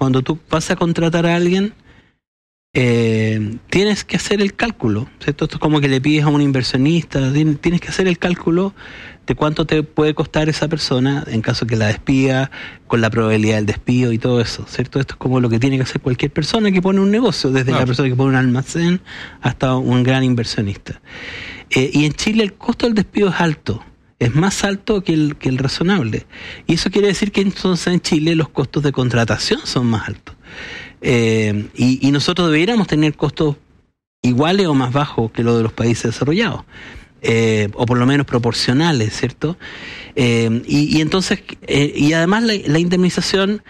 cuando tú vas a contratar a alguien, tienes que hacer el cálculo, ¿cierto? Esto es como que le pides a un inversionista, tienes que hacer el cálculo de cuánto te puede costar esa persona en caso que la despida, con la probabilidad del despido y todo eso, ¿cierto? Esto es como lo que tiene que hacer cualquier persona que pone un negocio, desde la persona que pone un almacén hasta un gran inversionista. Y en Chile el costo del despido es alto. Es más alto que el razonable. Y eso quiere decir que entonces en Chile los costos de contratación son más altos. Y nosotros deberíamos tener costos iguales o más bajos que los de los países desarrollados. O por lo menos proporcionales, ¿cierto? Y entonces, y además la indemnización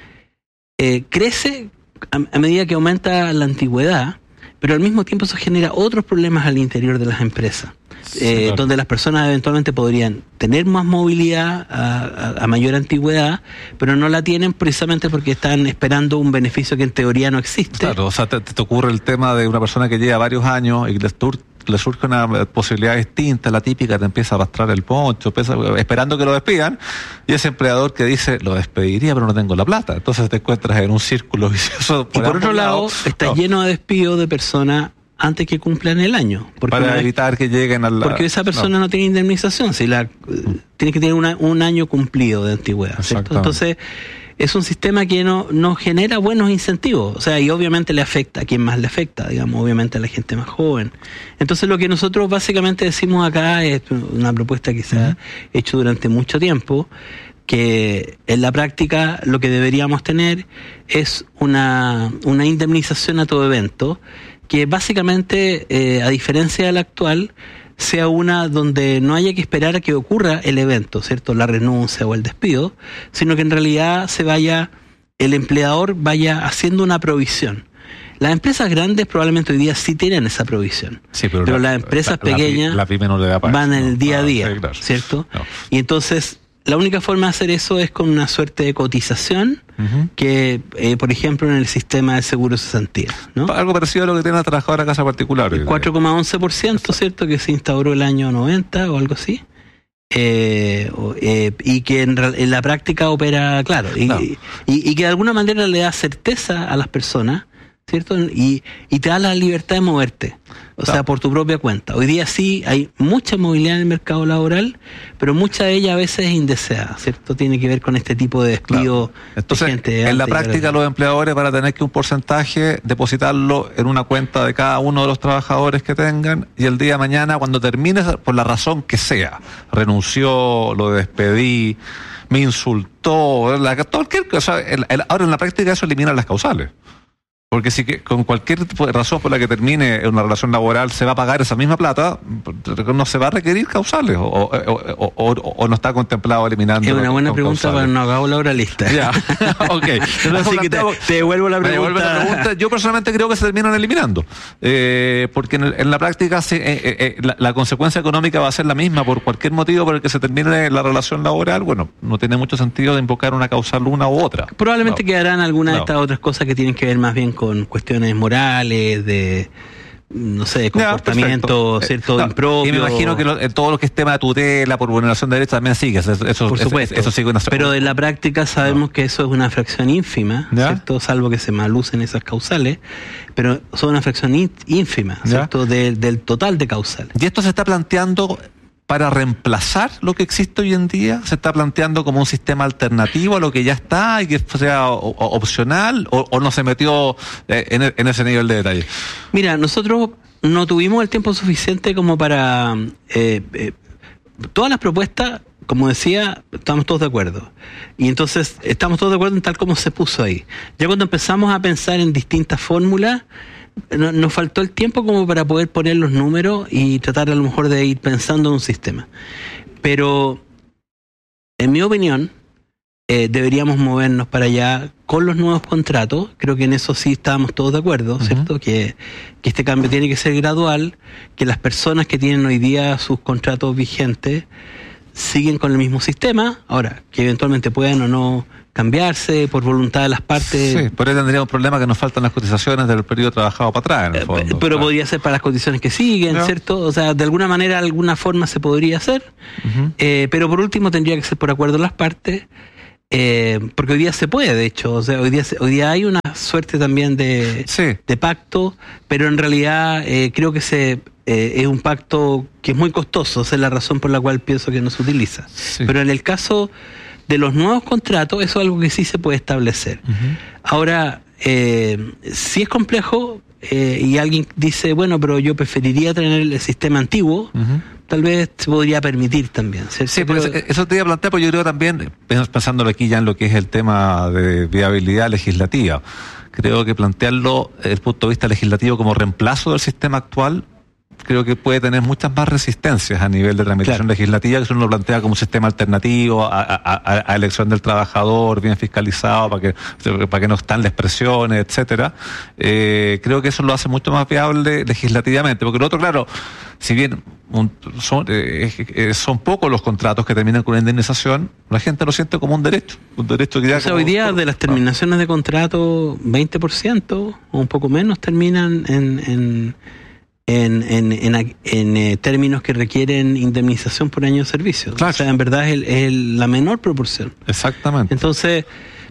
crece a medida que aumenta la antigüedad, pero al mismo tiempo eso genera otros problemas al interior de las empresas. Claro. Donde las personas eventualmente podrían tener más movilidad a mayor antigüedad, pero no la tienen precisamente porque están esperando un beneficio que en teoría no existe. Claro, o sea, te ocurre el tema de una persona que lleva varios años y le surge una posibilidad distinta, la típica, te empieza a arrastrar el poncho, esperando que lo despidan, y ese empleador que dice, lo despediría, pero no tengo la plata. Entonces te encuentras en un círculo vicioso. Y por otro lado, está lleno de despidos de personas antes que cumplan el año. Para evitar que lleguen a la... Porque esa persona no tiene indemnización, si tiene que tener un año cumplido de antigüedad, ¿cierto? Entonces, es un sistema que no genera buenos incentivos, o sea, y obviamente le afecta a quien más le afecta, digamos, obviamente a la gente más joven. Entonces, lo que nosotros básicamente decimos acá es una propuesta que se ha hecho durante mucho tiempo, que en la práctica lo que deberíamos tener es una indemnización a todo evento, que básicamente, a diferencia de la actual, sea una donde no haya que esperar a que ocurra el evento, ¿cierto? La renuncia o el despido, sino que en realidad el empleador vaya haciendo una provisión. Las empresas grandes probablemente hoy día sí tienen esa provisión, sí, pero las empresas pequeñas la pyme no le da para van en el día a día, sí, claro. ¿cierto? No. Y entonces la única forma de hacer eso es con una suerte de cotización que, por ejemplo, en el sistema de seguro cesantía, ¿no? Algo parecido a lo que tiene la trabajadora casa particular. El 4,11%, ¿cierto? Que se instauró el año 90 o algo así. Y que en la práctica opera, claro, y que de alguna manera le da certeza a las personas, ¿cierto? Y te da la libertad de moverte, o sea, por tu propia cuenta. Hoy día sí hay mucha movilidad en el mercado laboral, pero mucha de ella a veces es indeseada, ¿cierto? Tiene que ver con este tipo de despido. Entonces, de gente en la práctica los empleadores van a tener que un porcentaje depositarlo en una cuenta de cada uno de los trabajadores que tengan, y el día de mañana, cuando termine, por la razón que sea, renunció, lo despedí, me insultó, cualquier cosa, ahora en la práctica eso elimina las causales. Porque si que con cualquier razón por la que termine una relación laboral se va a pagar esa misma plata, no se va a requerir causales o no está contemplado eliminando. Es una buena pregunta para un abogado laboralista. Ya, ok. Así que te devuelvo la pregunta. Yo personalmente creo que se terminan eliminando, porque en la práctica la consecuencia económica va a ser la misma por cualquier motivo por el que se termine la relación laboral. Bueno, no tiene mucho sentido de invocar una causal una u otra. Probablemente quedarán algunas de estas otras cosas que tienen que ver más bien con cuestiones morales, de no sé, de comportamiento, cierto, impropio. Y me imagino que todo lo que es tema de tutela por vulneración de derechos también sigue. Eso, por supuesto. Eso sigue pero en la práctica sabemos que eso es una fracción ínfima, ¿cierto? Salvo que se malucen esas causales, pero son una fracción ínfima, ¿cierto? Del total de causales. Y esto se está planteando para reemplazar lo que existe hoy en día, se está planteando como un sistema alternativo a lo que ya está y que sea opcional, o no se metió en ese nivel de detalle. Mira, nosotros no tuvimos el tiempo suficiente como para todas las propuestas, como decía, estamos todos de acuerdo. Y entonces estamos todos de acuerdo en tal como se puso ahí. Ya cuando empezamos a pensar en distintas fórmulas, nos faltó el tiempo como para poder poner los números y tratar a lo mejor de ir pensando en un sistema. Pero, en mi opinión, deberíamos movernos para allá con los nuevos contratos. Creo que en eso sí estábamos todos de acuerdo, ¿cierto? Que este cambio tiene que ser gradual, que las personas que tienen hoy día sus contratos vigentes siguen con el mismo sistema, ahora, que eventualmente puedan o no cambiarse por voluntad de las partes. Sí, por ahí tendríamos un problema que nos faltan las cotizaciones del periodo trabajado para atrás, en el fondo. Pero podría ser para las condiciones que siguen, ¿cierto? O sea, de alguna manera, de alguna forma se podría hacer, pero por último tendría que ser por acuerdo de las partes, porque hoy día se puede, de hecho, o sea, hoy día hay una cierta suerte también de pacto, pero en realidad creo que es un pacto que es muy costoso, esa es la razón por la cual pienso que no se utiliza. Sí. Pero en el caso de los nuevos contratos, eso es algo que sí se puede establecer. Uh-huh. Ahora, si es complejo y alguien dice, bueno, pero yo preferiría tener el sistema antiguo, uh-huh, tal vez se podría permitir también, ¿cierto? Sí, pero eso te iba a plantear, porque yo creo también, pensándolo aquí ya en lo que es el tema de viabilidad legislativa, creo que plantearlo desde el punto de vista legislativo como reemplazo del sistema actual, creo que puede tener muchas más resistencias a nivel de tramitación legislativa, que si uno lo plantea como un sistema alternativo a elección del trabajador, bien fiscalizado, para que no estén las presiones, etcétera. Creo que eso lo hace mucho más viable legislativamente, porque lo otro, claro, si bien son pocos los contratos que terminan con una indemnización, la gente lo siente como un derecho que ya... O sea, hoy día de las terminaciones de contrato, 20% o un poco menos terminan en términos que requieren indemnización por año de servicio. Claro. O sea, en verdad es la menor proporción. Exactamente. Entonces,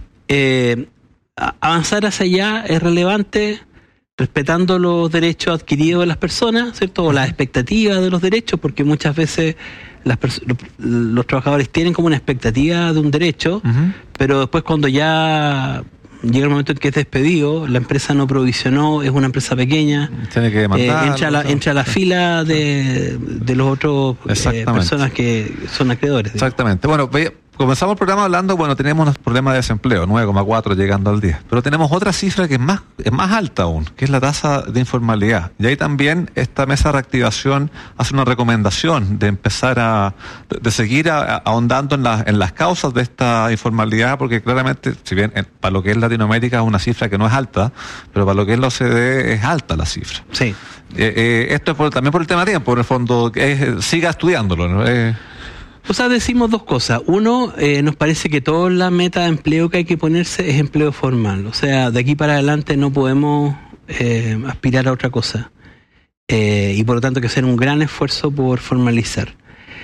avanzar hacia allá es relevante, respetando los derechos adquiridos de las personas, ¿cierto? O las expectativas de los derechos, porque muchas veces los trabajadores tienen como una expectativa de un derecho, uh-huh, pero después cuando ya llega el momento en que es despedido, la empresa no provisionó, es una empresa pequeña, tiene que demandar, entra a la fila de los otros personas que son acreedores. Exactamente. Bueno, comenzamos el programa hablando, tenemos unos problemas de desempleo, 9,4 llegando al 10, pero tenemos otra cifra que es más alta aún, que es la tasa de informalidad. Y ahí también esta mesa de reactivación hace una recomendación de empezar de seguir ahondando en las causas de esta informalidad, porque claramente, si bien para lo que es Latinoamérica es una cifra que no es alta, pero para lo que es la OCDE es alta la cifra. Sí. Esto es también por el tema de tiempo, en el fondo, siga estudiándolo, ¿no? O sea, decimos dos cosas. Uno, nos parece que toda la meta de empleo que hay que ponerse es empleo formal. O sea, de aquí para adelante no podemos aspirar a otra cosa. Y por lo tanto hay que hacer un gran esfuerzo por formalizar.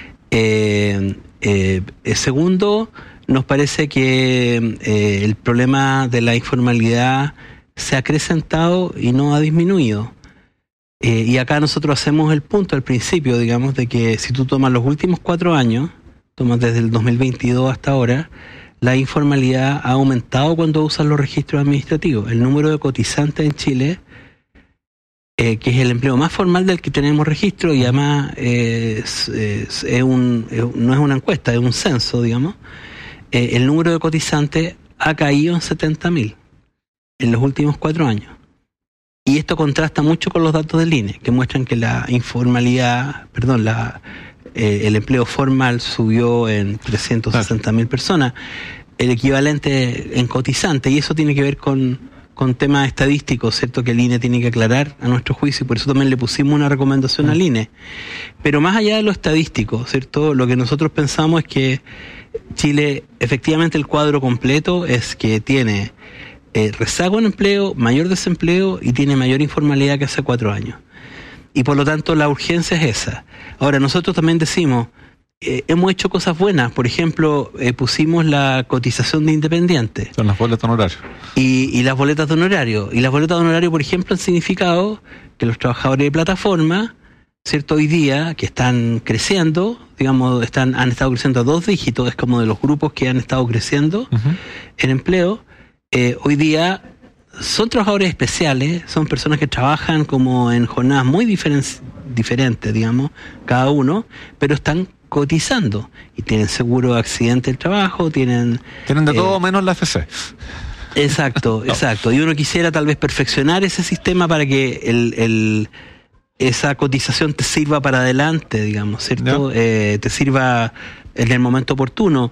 Segundo, nos parece que el problema de la informalidad se ha acrecentado y no ha disminuido. Y acá nosotros hacemos el punto al principio, digamos, de que si tú tomas los últimos 4 años, tomas desde el 2022 hasta ahora, la informalidad ha aumentado cuando usan los registros administrativos. El número de cotizantes en Chile, que es el empleo más formal del que tenemos registro, y además no es una encuesta, es un censo, digamos, el número de cotizantes ha caído en 70.000 en los últimos 4 años. Y esto contrasta mucho con los datos del INE, que muestran que la informalidad, el empleo formal subió en 360.000 personas, el equivalente en cotizantes, y eso tiene que ver con temas estadísticos, ¿cierto? Que el INE tiene que aclarar a nuestro juicio, y por eso también le pusimos una recomendación al INE. Pero más allá de lo estadístico, ¿cierto? Lo que nosotros pensamos es que Chile, efectivamente el cuadro completo es que tiene rezago en empleo, mayor desempleo y tiene mayor informalidad que hace 4 años. Y por lo tanto la urgencia es esa. Ahora, nosotros también decimos, hemos hecho cosas buenas. Por ejemplo, pusimos la cotización de independientes. Son las boletas de honorario. Y las boletas de honorario. Y las boletas de honorario, por ejemplo, han significado que los trabajadores de plataforma, ¿cierto? Hoy día, que están creciendo, digamos, han estado creciendo a 2 dígitos, es como de los grupos que han estado creciendo en empleo. Hoy día son trabajadores especiales, son personas que trabajan como en jornadas muy diferentes, digamos, cada uno, pero están cotizando y tienen seguro de accidente del trabajo, tienen de todo menos la FC. Exacto, exacto. Y uno quisiera tal vez perfeccionar ese sistema para que esa cotización te sirva para adelante, digamos, ¿cierto? Te sirva en el momento oportuno.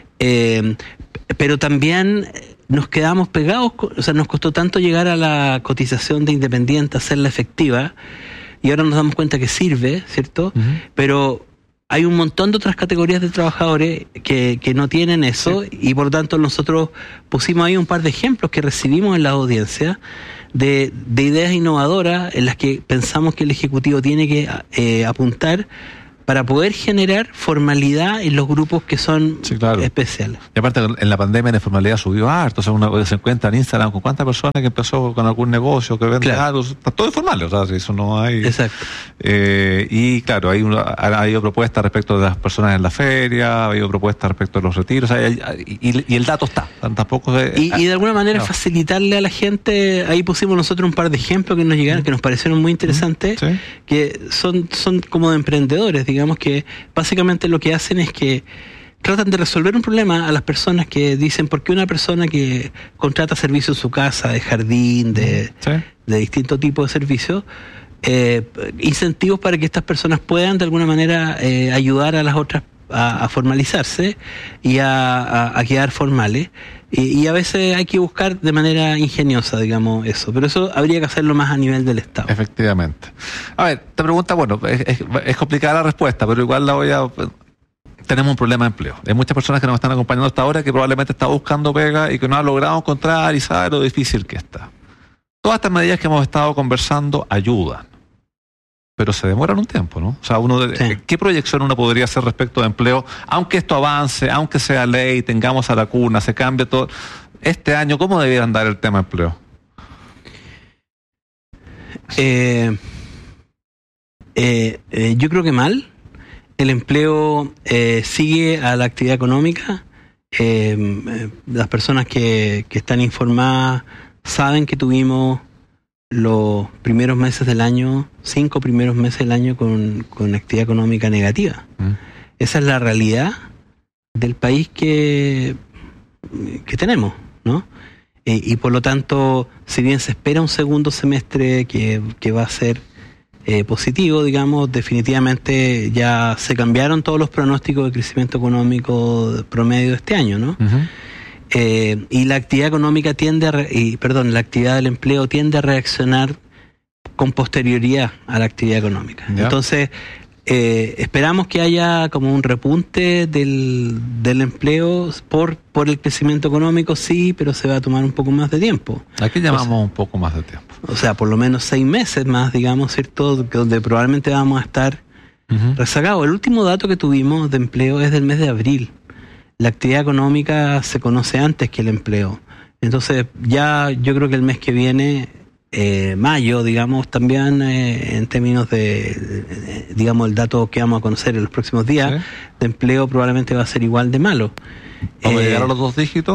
Pero también nos quedamos pegados, o sea, nos costó tanto llegar a la cotización de independiente, hacerla efectiva, y ahora nos damos cuenta que sirve, ¿cierto? Uh-huh. Pero hay un montón de otras categorías de trabajadores que no tienen eso, y por lo tanto nosotros pusimos ahí un par de ejemplos que recibimos en la audiencia de ideas innovadoras en las que pensamos que el Ejecutivo tiene que apuntar para poder generar formalidad en los grupos que son especiales. Y aparte, en la pandemia la informalidad subió harto. O sea, uno se encuentra en Instagram con cuántas personas que empezó con algún negocio, que vende algo. Está todo informal, o sea, si eso no hay... Exacto. Y claro, ha habido propuestas respecto de las personas en la feria, ha habido propuestas respecto de los retiros, o sea, y el dato está. Tampoco y de alguna manera facilitarle a la gente, ahí pusimos nosotros un par de ejemplos que nos llegaron, que nos parecieron muy interesantes, que son como de emprendedores, digamos, que básicamente lo que hacen es que tratan de resolver un problema a las personas que dicen, ¿por qué una persona que contrata servicios en su casa, de jardín, de distintos tipos de servicios, incentivos para que estas personas puedan de alguna manera ayudar a las otras a formalizarse y a quedar formales? Y a veces hay que buscar de manera ingeniosa, digamos, eso. Pero eso habría que hacerlo más a nivel del Estado. Efectivamente. A ver, te pregunta, bueno, es complicada la respuesta, pero igual la voy a... Tenemos un problema de empleo. Hay muchas personas que nos están acompañando hasta ahora que probablemente están buscando pega y que no han logrado encontrar y sabe lo difícil que está. Todas estas medidas que hemos estado conversando ayudan, pero se demoran un tiempo, ¿no? O sea, ¿qué proyección uno podría hacer respecto de empleo? Aunque esto avance, aunque sea ley, tengamos a la cuna, se cambie todo. Este año, ¿cómo debiera andar el tema empleo? Yo creo que mal. El empleo sigue a la actividad económica. Las personas que están informadas saben que tuvimos los primeros meses del año, 5 primeros meses del año con actividad económica negativa. Esa es la realidad del país que tenemos, ¿no? Y por lo tanto, si bien se espera un segundo semestre que va a ser positivo, digamos, definitivamente ya se cambiaron todos los pronósticos de crecimiento económico promedio de este año, ¿no? Y la actividad económica la actividad del empleo tiende a reaccionar con posterioridad a la actividad económica. ¿Ya? Entonces, esperamos que haya como un repunte del empleo por el crecimiento económico, sí, pero se va a tomar un poco más de tiempo. Aquí llamamos un poco más de tiempo. O sea, por lo menos 6 meses más, digamos, ¿cierto? Donde probablemente vamos a estar rezagados. El último dato que tuvimos de empleo es del mes de abril. La actividad económica se conoce antes que el empleo. Entonces, ya yo creo que el mes que viene, mayo, digamos, también en términos de, digamos, el dato que vamos a conocer en los próximos días, de empleo probablemente va a ser igual de malo. ¿Vamos a llegar a los 2 dígitos?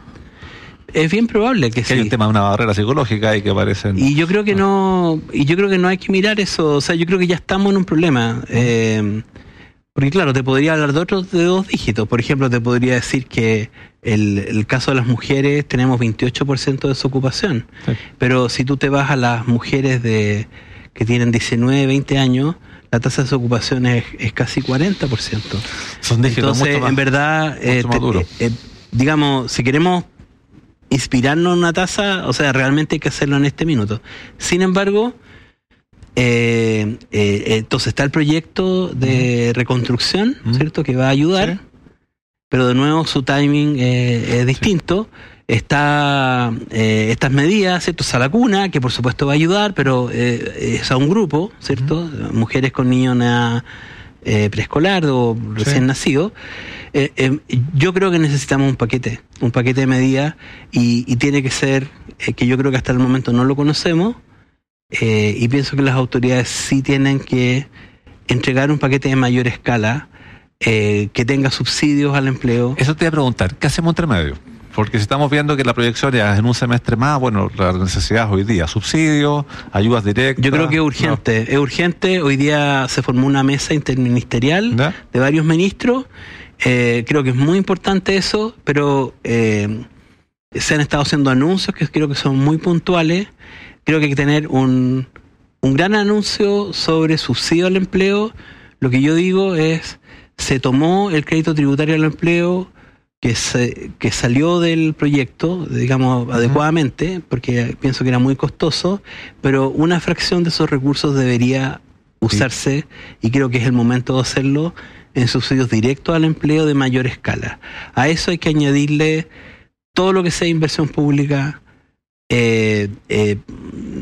Es bien probable que sí. Hay un tema de una barrera psicológica y que aparecen... Y yo creo que no hay que mirar eso. O sea, yo creo que ya estamos en un problema. Porque claro, te podría hablar de 2 dígitos. Por ejemplo, te podría decir que el caso de las mujeres tenemos 28% de desocupación. Sí. Pero si tú te vas a las mujeres que tienen 19, 20 años, la tasa de desocupación es casi 40%. Son dígitos. Entonces, mucho más, en verdad, digamos, si queremos inspirarnos en una tasa, o sea, realmente hay que hacerlo en este minuto. Sin embargo, entonces está el proyecto de reconstrucción, ¿cierto? Que va a ayudar, pero de nuevo su timing es distinto. Está estas medidas, ¿cierto? Está la cuna, que por supuesto va a ayudar, pero es a un grupo, ¿cierto? Mujeres con niños preescolar o recién nacidos. Yo creo que necesitamos un paquete de medidas y tiene que ser, que yo creo que hasta el momento no lo conocemos. Y pienso que las autoridades sí tienen que entregar un paquete de mayor escala que tenga subsidios al empleo. Eso te iba a preguntar, ¿qué hacemos entre medio? Porque si estamos viendo que la proyección ya es en un semestre más, bueno, la necesidad hoy día, subsidios, ayudas directas... Yo creo que es urgente. Hoy día se formó una mesa interministerial de varios ministros. Creo que es muy importante eso, pero se han estado haciendo anuncios que creo que son muy puntuales. Creo que hay que tener un gran anuncio sobre subsidio al empleo. Lo que yo digo es, se tomó el crédito tributario al empleo que salió del proyecto, digamos, adecuadamente, porque pienso que era muy costoso, pero una fracción de esos recursos debería usarse, y creo que es el momento de hacerlo, en subsidios directos al empleo de mayor escala. A eso hay que añadirle todo lo que sea inversión pública,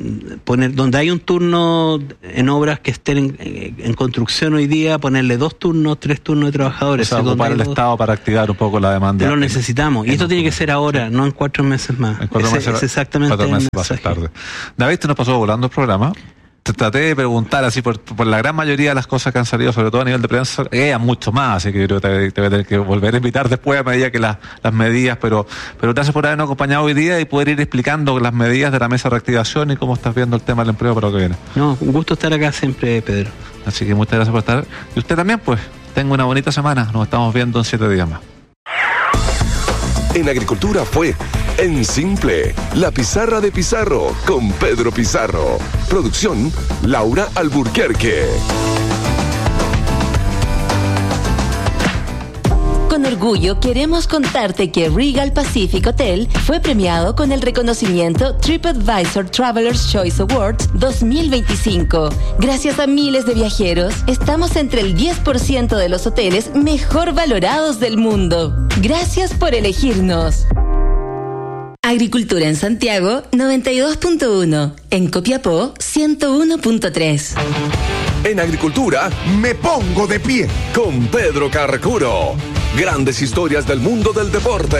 poner, donde hay un turno en obras que estén en construcción hoy día, ponerle 2 turnos, 3 turnos de trabajadores. O sea, ocupar el Estado para activar un poco la demanda. Lo necesitamos. Y esto tiene que ser ahora, no en 4 meses más. En 4 meses, es exactamente 4 meses va a ser tarde. David, te nos pasó volando el programa. Te traté de preguntar así por la gran mayoría de las cosas que han salido, sobre todo a nivel de prensa, mucho más, así que yo creo que te voy a tener que volver a invitar después a medida que las medidas, pero gracias por habernos acompañado hoy día y poder ir explicando las medidas de la mesa de reactivación y cómo estás viendo el tema del empleo para lo que viene. No, un gusto estar acá siempre, Pedro. Así que muchas gracias por estar. Y usted también, pues, tenga una bonita semana. Nos estamos viendo en 7 días más. En Agricultura fue En Simple, la pizarra de Pizarro con Pedro Pizarro. Producción, Laura Alburquerque. Con orgullo queremos contarte que Regal Pacific Hotel fue premiado con el reconocimiento TripAdvisor Traveler's Choice Awards 2025. Gracias a miles de viajeros, estamos entre el 10% de los hoteles mejor valorados del mundo. Gracias por elegirnos. Agricultura en Santiago 92.1, en Copiapó 101.3. En Agricultura, Me pongo de pie con Pedro Carcuro. Grandes historias del mundo del deporte.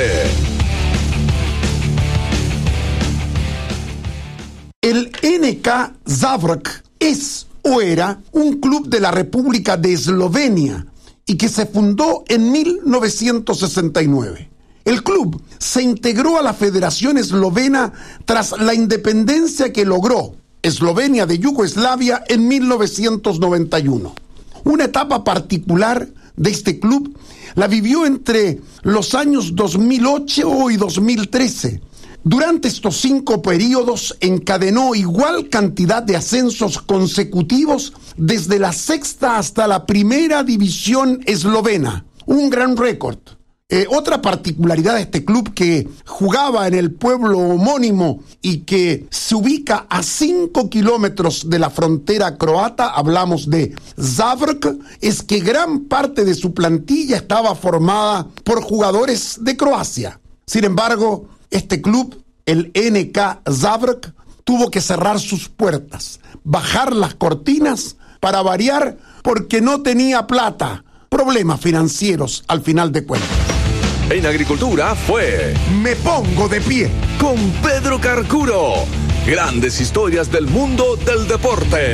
El NK Zavrč es o era un club de la República de Eslovenia y que se fundó en 1969. El club se integró a la Federación Eslovena tras la independencia que logró Eslovenia de Yugoslavia en 1991. Una etapa particular de este club la vivió entre los años 2008 y 2013. Durante estos 5 periodos encadenó igual cantidad de ascensos consecutivos desde la 6ª hasta la Primera División eslovena. Un gran récord. Otra particularidad de este club que jugaba en el pueblo homónimo y que se ubica a 5 kilómetros de la frontera croata, hablamos de Zavrč, es que gran parte de su plantilla estaba formada por jugadores de Croacia. Sin embargo, este club, el NK Zavrč, tuvo que cerrar sus puertas, bajar las cortinas para variar porque no tenía plata. Problemas financieros al final de cuentas. En Agricultura fue Me pongo de pie con Pedro Carcuro. Grandes historias del mundo del deporte.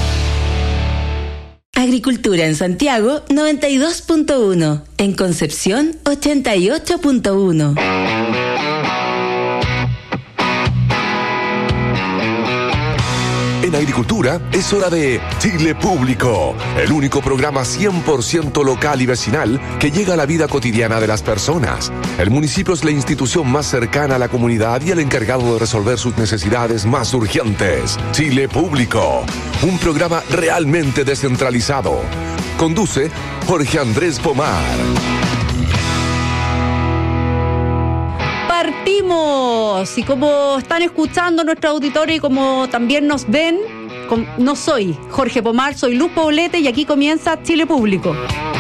Agricultura en Santiago 92.1, en Concepción 88.1. En Agricultura es hora de Chile Público, el único programa 100% local y vecinal que llega a la vida cotidiana de las personas. El municipio es la institución más cercana a la comunidad y el encargado de resolver sus necesidades más urgentes. Chile Público, un programa realmente descentralizado. Conduce Jorge Andrés Pomar. Partimos, y como están escuchando nuestro auditorio y como también nos ven, no soy Jorge Pomar, soy Luz Poblete y aquí comienza Chile Público.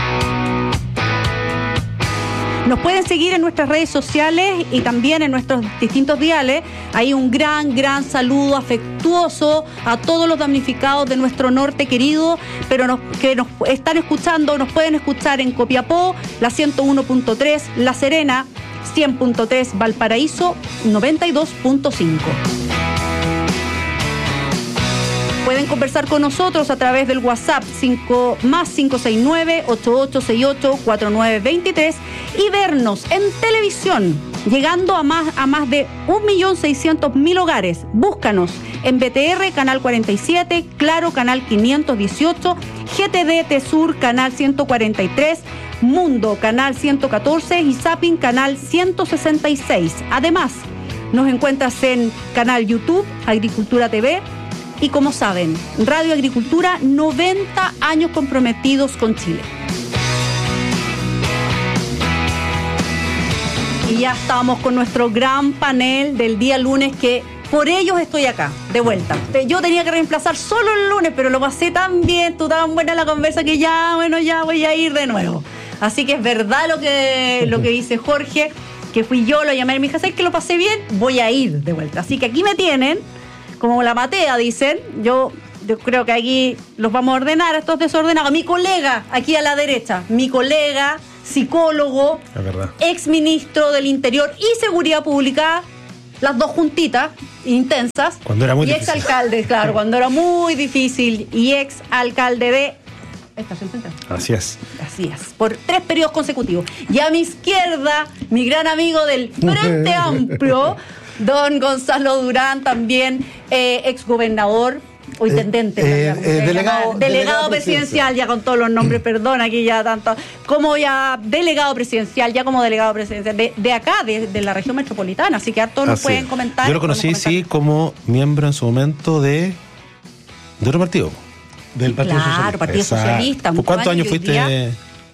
Nos pueden seguir en nuestras redes sociales y también en nuestros distintos diales. Hay un gran saludo afectuoso a todos los damnificados de nuestro norte querido, pero que nos están escuchando, nos pueden escuchar en Copiapó, la 101.3, La Serena, 100.3, Valparaíso, 92.5. Pueden conversar con nosotros a través del WhatsApp más 569-8868-4923 y vernos en televisión, llegando a más de 1.600.000 hogares. Búscanos en BTR, Canal 47, Claro, Canal 518, GTD Tesur, Canal 143, Mundo, Canal 114 y Zapping, Canal 166. Además, nos encuentras en Canal YouTube, Agricultura TV. Y como saben, Radio Agricultura, 90 años comprometidos con Chile. Y ya estamos con nuestro gran panel del día lunes, que por ellos estoy acá, de vuelta. Yo tenía que reemplazar solo el lunes, pero lo pasé tan bien, tú tan buena la conversa que ya voy a ir de nuevo. Así que es verdad lo que dice Jorge, que fui yo, lo llamé y me dijo, ¿sabes que lo pasé bien? Voy a ir de vuelta. Así que aquí me tienen como la matea, dicen. Yo creo que aquí los vamos a ordenar a estos desordenados. Mi colega, aquí a la derecha, mi colega, psicólogo, ex ministro del Interior y Seguridad Pública, las dos juntitas, intensas. Cuando era muy y difícil. ex alcalde, claro, cuando era muy difícil, y ex alcalde de Estación Central. Así es. Así es, por 3 periodos consecutivos. Y a mi izquierda, mi gran amigo del Frente Amplio, don Gonzalo Durán, también ex gobernador o intendente, delegado presidencial, ya con todos los nombres, perdón, aquí ya tanto, como ya delegado presidencial, de acá, de la región metropolitana, así que a todos nos pueden comentar. Yo lo conocí, sí, como miembro en su momento de otro partido. Del Partido Socialista. Claro, Partido Socialista. ¿Por cuántos años fuiste?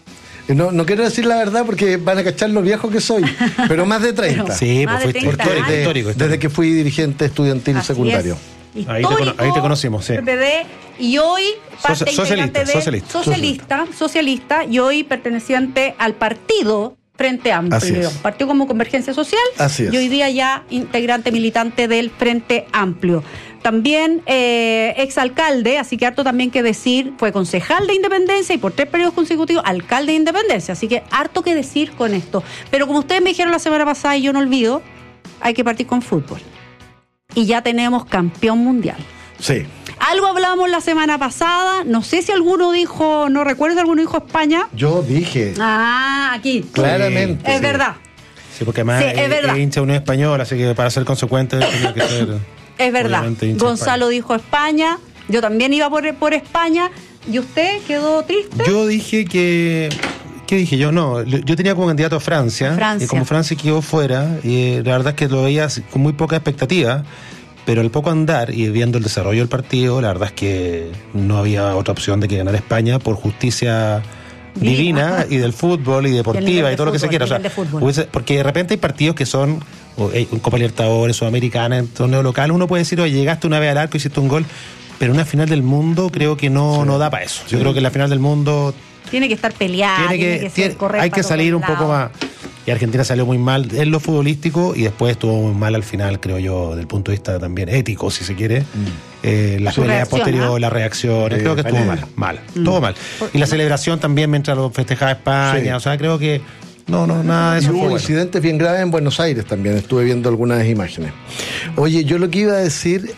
No quiero decir la verdad porque van a cachar lo viejo que soy, pero más de 30. Sí, pues fuiste histórico. Desde que fui dirigente estudiantil Así secundario. Ahí te conocimos, sí. PPD, y hoy parte integrante de socialista, y hoy perteneciente al partido Frente Amplio. Partió como Convergencia Social. Así es. Y hoy día ya integrante militante del Frente Amplio. También exalcalde, así que harto también que decir, fue concejal de Independencia y por 3 periodos consecutivos alcalde de Independencia, así que harto que decir con esto. Pero como ustedes me dijeron la semana pasada y yo no olvido, hay que partir con fútbol. Y ya tenemos campeón mundial. Sí. Algo hablamos la semana pasada, no sé si alguno dijo, no recuerdo si alguno dijo España. Yo dije. Aquí. Claramente. Es verdad. Sí, porque además es hincha de Unión Española, así que para ser consecuente tenía que ser... Es verdad. Gonzalo dijo España, yo también iba por España, ¿y usted quedó triste? Yo dije que... ¿Qué dije yo? No, yo tenía como candidato a Francia. Y como Francia quedó fuera, y la verdad es que lo veía con muy poca expectativa, pero al poco andar y viendo el desarrollo del partido, la verdad es que no había otra opción de que ganar España por justicia divina y del fútbol y deportiva y todo lo que se quiera. O sea, porque de repente hay partidos que son Copa Libertadores, Sudamericana, en torneo local, uno puede decir, oye, llegaste una vez al arco, hiciste un gol, pero una final del mundo creo que no da para eso. Yo creo que la final del mundo tiene que estar peleada, tiene que ser correcta. Hay que salir un poco más. Y Argentina salió muy mal en lo futbolístico y después estuvo muy mal al final, creo yo, del punto de vista también ético, si se quiere. La pelea posterior, las reacciones, creo que estuvo mal. Estuvo mal. Y la celebración también mientras lo festejaba España, o sea, creo que nada de eso. Hubo incidentes bien graves en Buenos Aires también, estuve viendo algunas imágenes. Oye, yo lo que iba a decir,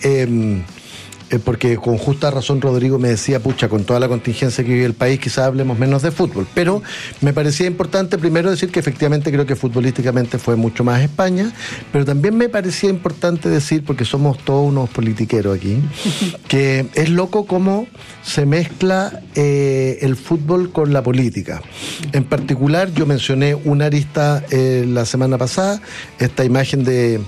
porque con justa razón Rodrigo me decía, pucha, con toda la contingencia que vive el país, quizás hablemos menos de fútbol, pero me parecía importante primero decir que efectivamente creo que futbolísticamente fue mucho más España, pero también me parecía importante decir, porque somos todos unos politiqueros aquí, que es loco cómo se mezcla el fútbol con la política. En particular, yo mencioné una arista la semana pasada, esta imagen de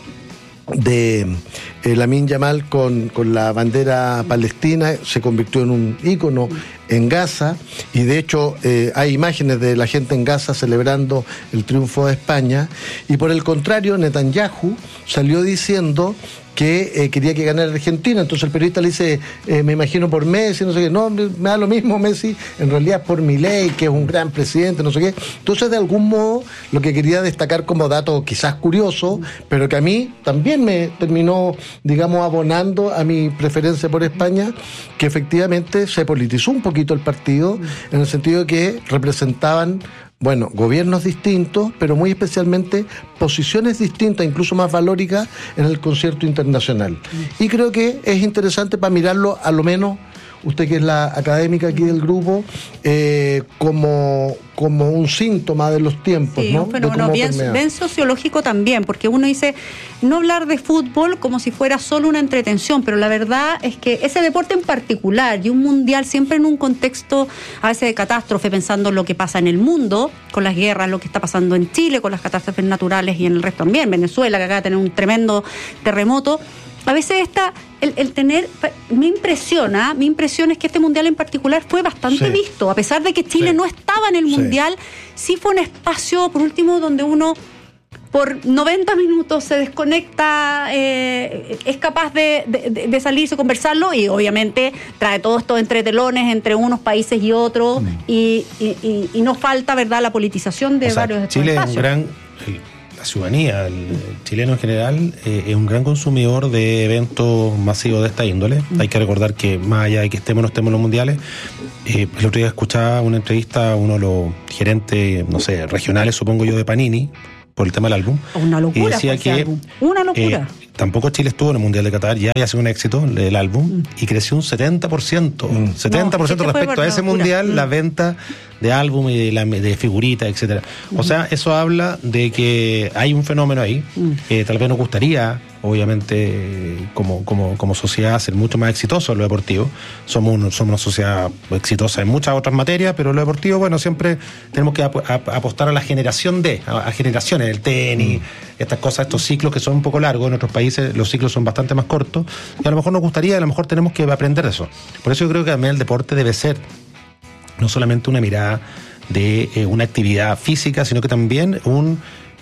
Lamine Yamal con la bandera palestina, se convirtió en un ícono en Gaza, y de hecho hay imágenes de la gente en Gaza celebrando el triunfo de España, y por el contrario Netanyahu salió diciendo que quería que ganara Argentina. Entonces el periodista le dice, me imagino por Messi, no sé qué. No, me da lo mismo Messi, en realidad es por Milei, que es un gran presidente, no sé qué. Entonces, de algún modo, lo que quería destacar como dato quizás curioso, pero que a mí también me terminó, digamos, abonando a mi preferencia por España, que efectivamente se politizó un poquito el partido, en el sentido de que representaban gobiernos distintos, pero muy especialmente posiciones distintas, incluso más valóricas en el concierto internacional. Y creo que es interesante para mirarlo, a lo menos, usted que es la académica aquí del grupo, como un síntoma de los tiempos, sí, ¿no? Un fenómeno bien sociológico también, porque uno dice, no hablar de fútbol como si fuera solo una entretención, pero la verdad es que ese deporte en particular y un mundial siempre en un contexto a veces de catástrofe, pensando en lo que pasa en el mundo, con las guerras, lo que está pasando en Chile, con las catástrofes naturales y en el resto también, Venezuela, que acaba de tener un tremendo terremoto. A veces el tener, mi impresión es que este mundial en particular fue bastante visto, a pesar de que Chile no estaba en el mundial, sí fue un espacio, por último, donde uno por 90 minutos se desconecta, es capaz de salirse, conversarlo, y obviamente trae todos estos entretelones entre unos países y otros, y no falta, ¿verdad?, la politización de varios de estos Chile espacios. es un gran... la ciudadanía, el chileno en general, es un gran consumidor de eventos masivos de esta índole. Hay que recordar que más allá de que estemos o no estemos en los mundiales, el otro día escuchaba una entrevista a uno de los gerentes, no sé, regionales, supongo yo, de Panini, por el tema del álbum. Una locura. Y decía que una locura. Tampoco Chile estuvo en el Mundial de Qatar, ya había sido un éxito el álbum, y creció un 70%. 70% respecto a ese mundial, la venta de álbum y de figuritas, etcétera. O sea, eso habla de que hay un fenómeno ahí, que tal vez nos gustaría, obviamente, como sociedad, ser mucho más exitosos en lo deportivo. Somos una sociedad exitosa en muchas otras materias, pero en lo deportivo, bueno, siempre tenemos que apostar a la generación a generaciones, el tenis, estas cosas, estos ciclos que son un poco largos. En otros países los ciclos son bastante más cortos, y a lo mejor nos gustaría, a lo mejor tenemos que aprender de eso. Por eso yo creo que también el deporte debe ser no solamente una mirada de una actividad física, sino que también un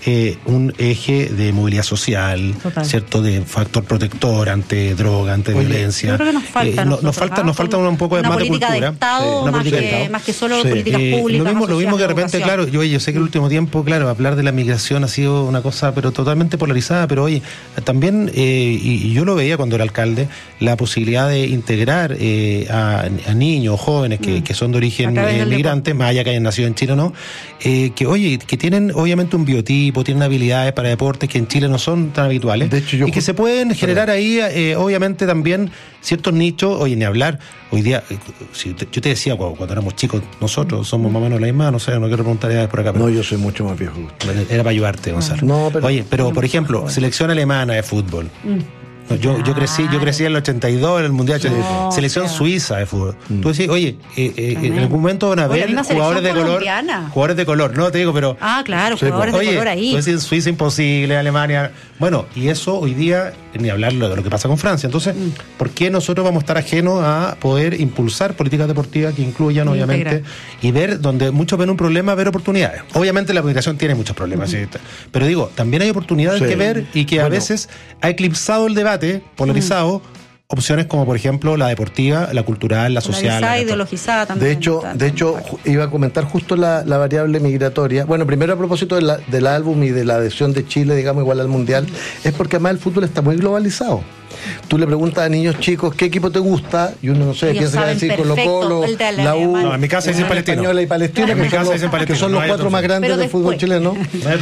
eje de movilidad social, ¿cierto? De factor protector ante droga, ante violencia. Yo creo que nos falta un poco una más de política cultura. de Estado, más que solo políticas públicas. Lo mismo que de repente, claro, yo sé que el último tiempo, claro, hablar de la migración ha sido una cosa, pero totalmente polarizada, pero oye, también, y yo lo veía cuando era alcalde, la posibilidad de integrar a niños, jóvenes que son de origen migrante, más allá que hayan nacido en Chile o no, que tienen obviamente un biotipo, tienen habilidades para deportes que en Chile no son tan habituales, de hecho, y que se pueden generar ahí, obviamente también ciertos nichos. Oye, ni hablar, hoy día, yo te decía, cuando éramos chicos, nosotros somos más o menos la misma, no sé, no quiero preguntar edades por acá. Pero, no, yo soy mucho más viejo. Era para ayudarte, Gonzalo. No, oye, pero por ejemplo, selección alemana de fútbol. Yo crecí en el 82, en el Mundial, selección suiza de fútbol. Tú decís, oye, en algún momento van a haber jugadores de color, no te digo, pero... claro, jugadores de color ahí. Tú decís, Suiza imposible, Alemania... Bueno, y eso hoy día, ni hablar de lo que pasa con Francia. Entonces, ¿por qué nosotros vamos a estar ajenos a poder impulsar políticas deportivas que incluyan, obviamente, y ver donde muchos ven un problema, ver oportunidades? Obviamente la migración tiene muchos problemas, ¿sí? Pero digo, también hay oportunidades que ver, y que a veces ha eclipsado el debate polarizado, opciones como por ejemplo la deportiva, la cultural, la social, la ideologizada también. De hecho iba a comentar justo la variable migratoria. Bueno, primero a propósito del álbum y de la adhesión de Chile, digamos, igual al Mundial, es porque además el fútbol está muy globalizado. Tú le preguntas a niños chicos qué equipo te gusta, y uno no sé quién se va a decir, Colo-Colo, la U, no, en mi casa dicen Palestino, Española y Palestina, que son los cuatro más grandes del fútbol chileno.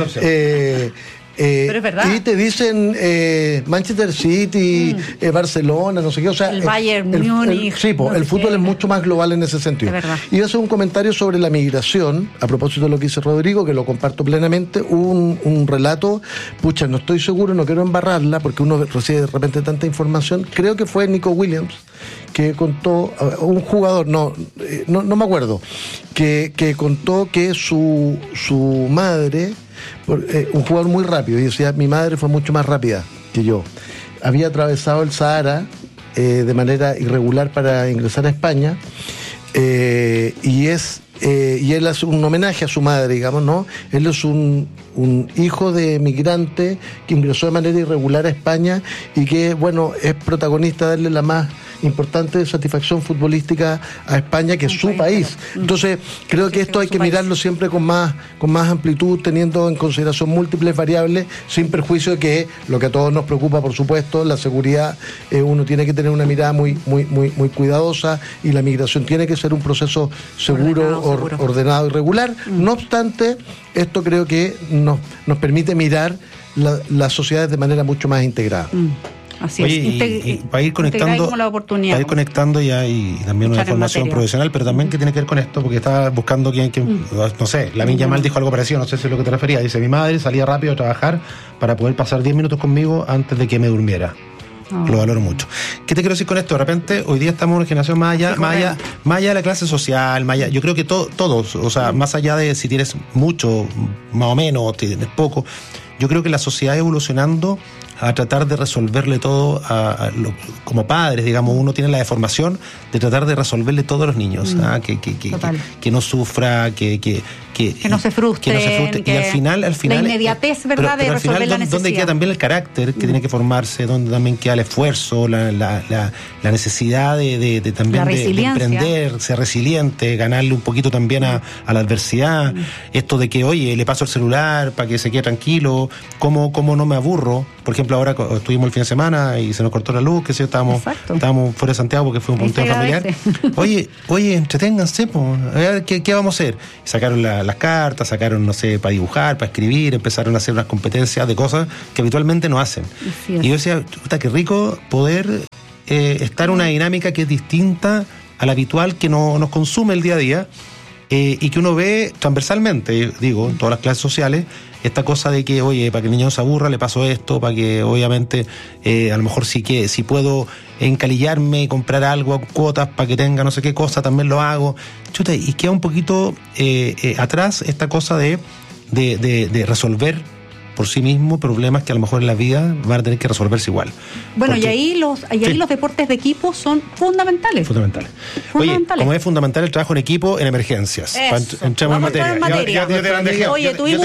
Pero es verdad. Y te dicen Manchester City, Barcelona, no sé qué. O sea, el Bayern Múnich. El fútbol es mucho más global en ese sentido. Y voy a hacer un comentario sobre la migración, a propósito de lo que dice Rodrigo, que lo comparto plenamente. Un relato, no estoy seguro, no quiero embarrarla, porque uno recibe de repente tanta información. Creo que fue Nico Williams, que contó, un jugador, no me acuerdo, que contó que su madre... un jugador muy rápido, y decía, mi madre fue mucho más rápida que yo, había atravesado el Sahara de manera irregular para ingresar a España, y él hace un homenaje a su madre, digamos, ¿no? Él es un hijo de migrante que ingresó de manera irregular a España, y que, bueno, es protagonista de darle la más importante satisfacción futbolística a España, que es su país. Entonces, creo que esto hay que mirarlo siempre con más amplitud, teniendo en consideración múltiples variables, sin perjuicio de que lo que a todos nos preocupa, por supuesto, la seguridad, uno tiene que tener una mirada muy cuidadosa, y la migración tiene que ser un proceso seguro, ordenado y regular. No obstante, esto creo que nos permite mirar las sociedades de manera mucho más integrada. Así es. Y para ir conectando, ya, y también una formación profesional, pero también que tiene que ver con esto, porque estaba buscando quien no sé, Lamine Yamal dijo algo parecido, no sé si es lo que te refería. Dice, mi madre salía rápido a trabajar para poder pasar 10 minutos conmigo antes de que me durmiera. Lo valoro mucho. ¿Qué te quiero decir con esto? De repente, hoy día estamos en una generación más allá de la clase social, yo creo que todos, o sea, más allá de si tienes mucho, más o menos, tienes poco, yo creo que la sociedad evolucionando a tratar de resolverle todo como padres, digamos, uno tiene la deformación de tratar de resolverle todo a los niños, que no sufra, que no se frustren, y al final la inmediatez, ¿verdad?, de resolver la necesidad. ¿Dónde queda también el carácter que tiene que formarse? ¿Dónde también queda el esfuerzo, la necesidad de también de emprender, ser resiliente, ganarle un poquito también a la adversidad? Esto de que, oye, le paso el celular para que se quede tranquilo, ¿cómo no me aburro? Por ejemplo, ahora estuvimos el fin de semana y se nos cortó la luz, que estábamos fuera de Santiago porque fue un punteo familiar. Oye, entreténganse, a ver, ¿qué vamos a hacer? Sacaron las cartas, sacaron, no sé, para dibujar, para escribir, empezaron a hacer unas competencias de cosas que habitualmente no hacen. Y yo decía, puta, qué rico poder estar en una dinámica que es distinta a la habitual que nos consume el día a día, y que uno ve transversalmente, digo, en todas las clases sociales, esta cosa de que, oye, para que el niño no se aburra, le paso esto, para que obviamente a lo mejor si puedo encalillarme y comprar algo a cuotas para que tenga no sé qué cosa, también lo hago. Chuta, y queda un poquito atrás esta cosa de resolver por sí mismo problemas que a lo mejor en la vida van a tener que resolverse igual. Bueno, porque, ahí los deportes de equipo son fundamentales. Oye, como es fundamental el trabajo en equipo en emergencias. Entremos en materia. Oye, tuvimos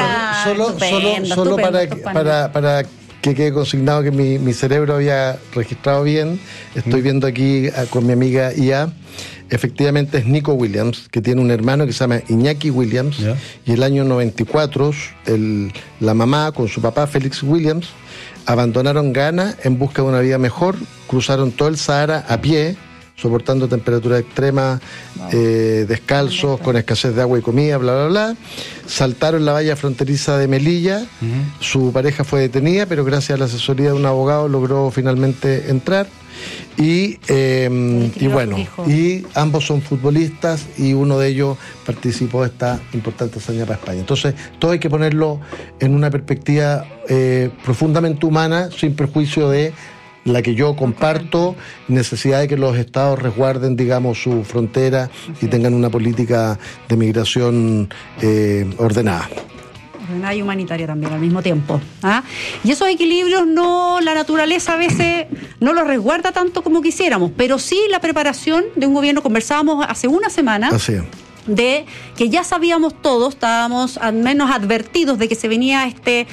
solo para que quede consignado que mi cerebro había registrado bien. Estoy viendo aquí con mi amiga Ia. Efectivamente es Nico Williams, que tiene un hermano que se llama Iñaki Williams, y el año 94 la mamá con su papá Félix Williams abandonaron Ghana en busca de una vida mejor, cruzaron todo el Sahara a pie, soportando temperaturas extremas, descalzos, con escasez de agua y comida, bla, bla, bla. Saltaron la valla fronteriza de Melilla, su pareja fue detenida, pero gracias a la asesoría de un abogado logró finalmente entrar. Y bueno, y ambos son futbolistas y uno de ellos participó de esta importante hazaña para España. Entonces, todo hay que ponerlo en una perspectiva profundamente humana, sin perjuicio de la que yo comparto, necesidad de que los estados resguarden, digamos, su frontera y tengan una política de migración ordenada y humanitaria también al mismo tiempo. Y esos equilibrios la naturaleza a veces no los resguarda tanto como quisiéramos, pero sí la preparación de un gobierno. Conversábamos hace una semana de que ya sabíamos todos, estábamos al menos advertidos de que se venía este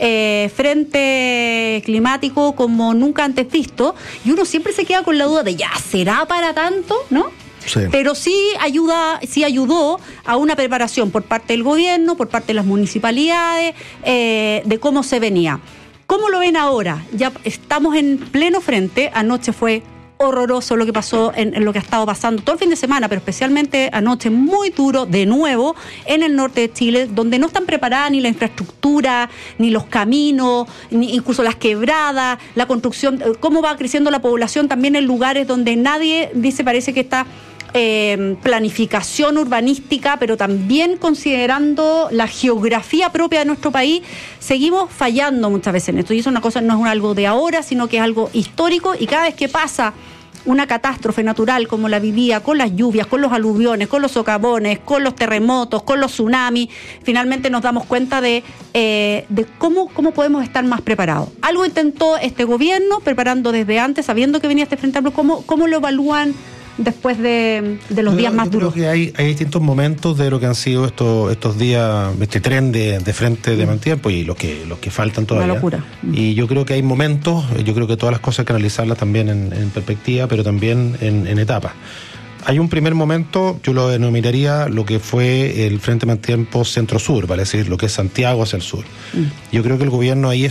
frente climático como nunca antes visto, y uno siempre se queda con la duda de, ¿ya será para tanto? ¿No? Sí. Pero sí ayudó a una preparación por parte del gobierno, por parte de las municipalidades, de cómo se venía. ¿Cómo lo ven ahora? Ya estamos en pleno frente. Anoche fue horroroso lo que pasó, en lo que ha estado pasando todo el fin de semana, pero especialmente anoche, muy duro, de nuevo, en el norte de Chile, donde no están preparadas ni la infraestructura, ni los caminos, ni incluso las quebradas, la construcción, cómo va creciendo la población también en lugares donde nadie dice, parece que está planificación urbanística, pero también considerando la geografía propia de nuestro país, seguimos fallando muchas veces en esto. Y eso no es algo de ahora, sino que es algo histórico, y cada vez que pasa una catástrofe natural como la vivía, con las lluvias, con los aluviones, con los socavones, con los terremotos, con los tsunamis, finalmente nos damos cuenta de cómo podemos estar más preparados. Algo intentó este gobierno, preparando desde antes, sabiendo que venía este frente amplio. ¿Cómo lo evalúan después de los días más duros? Creo que hay distintos momentos de lo que han sido estos días, este tren de frente de mal tiempo, y los que faltan todavía. Una locura. Y yo creo que hay momentos, yo creo que todas las cosas hay que analizarlas también en perspectiva, pero también en etapas. Hay un primer momento, yo lo denominaría lo que fue el Frente Mal Tiempo Centro-Sur, vale decir, lo que es Santiago hacia el sur. Yo creo que el gobierno ahí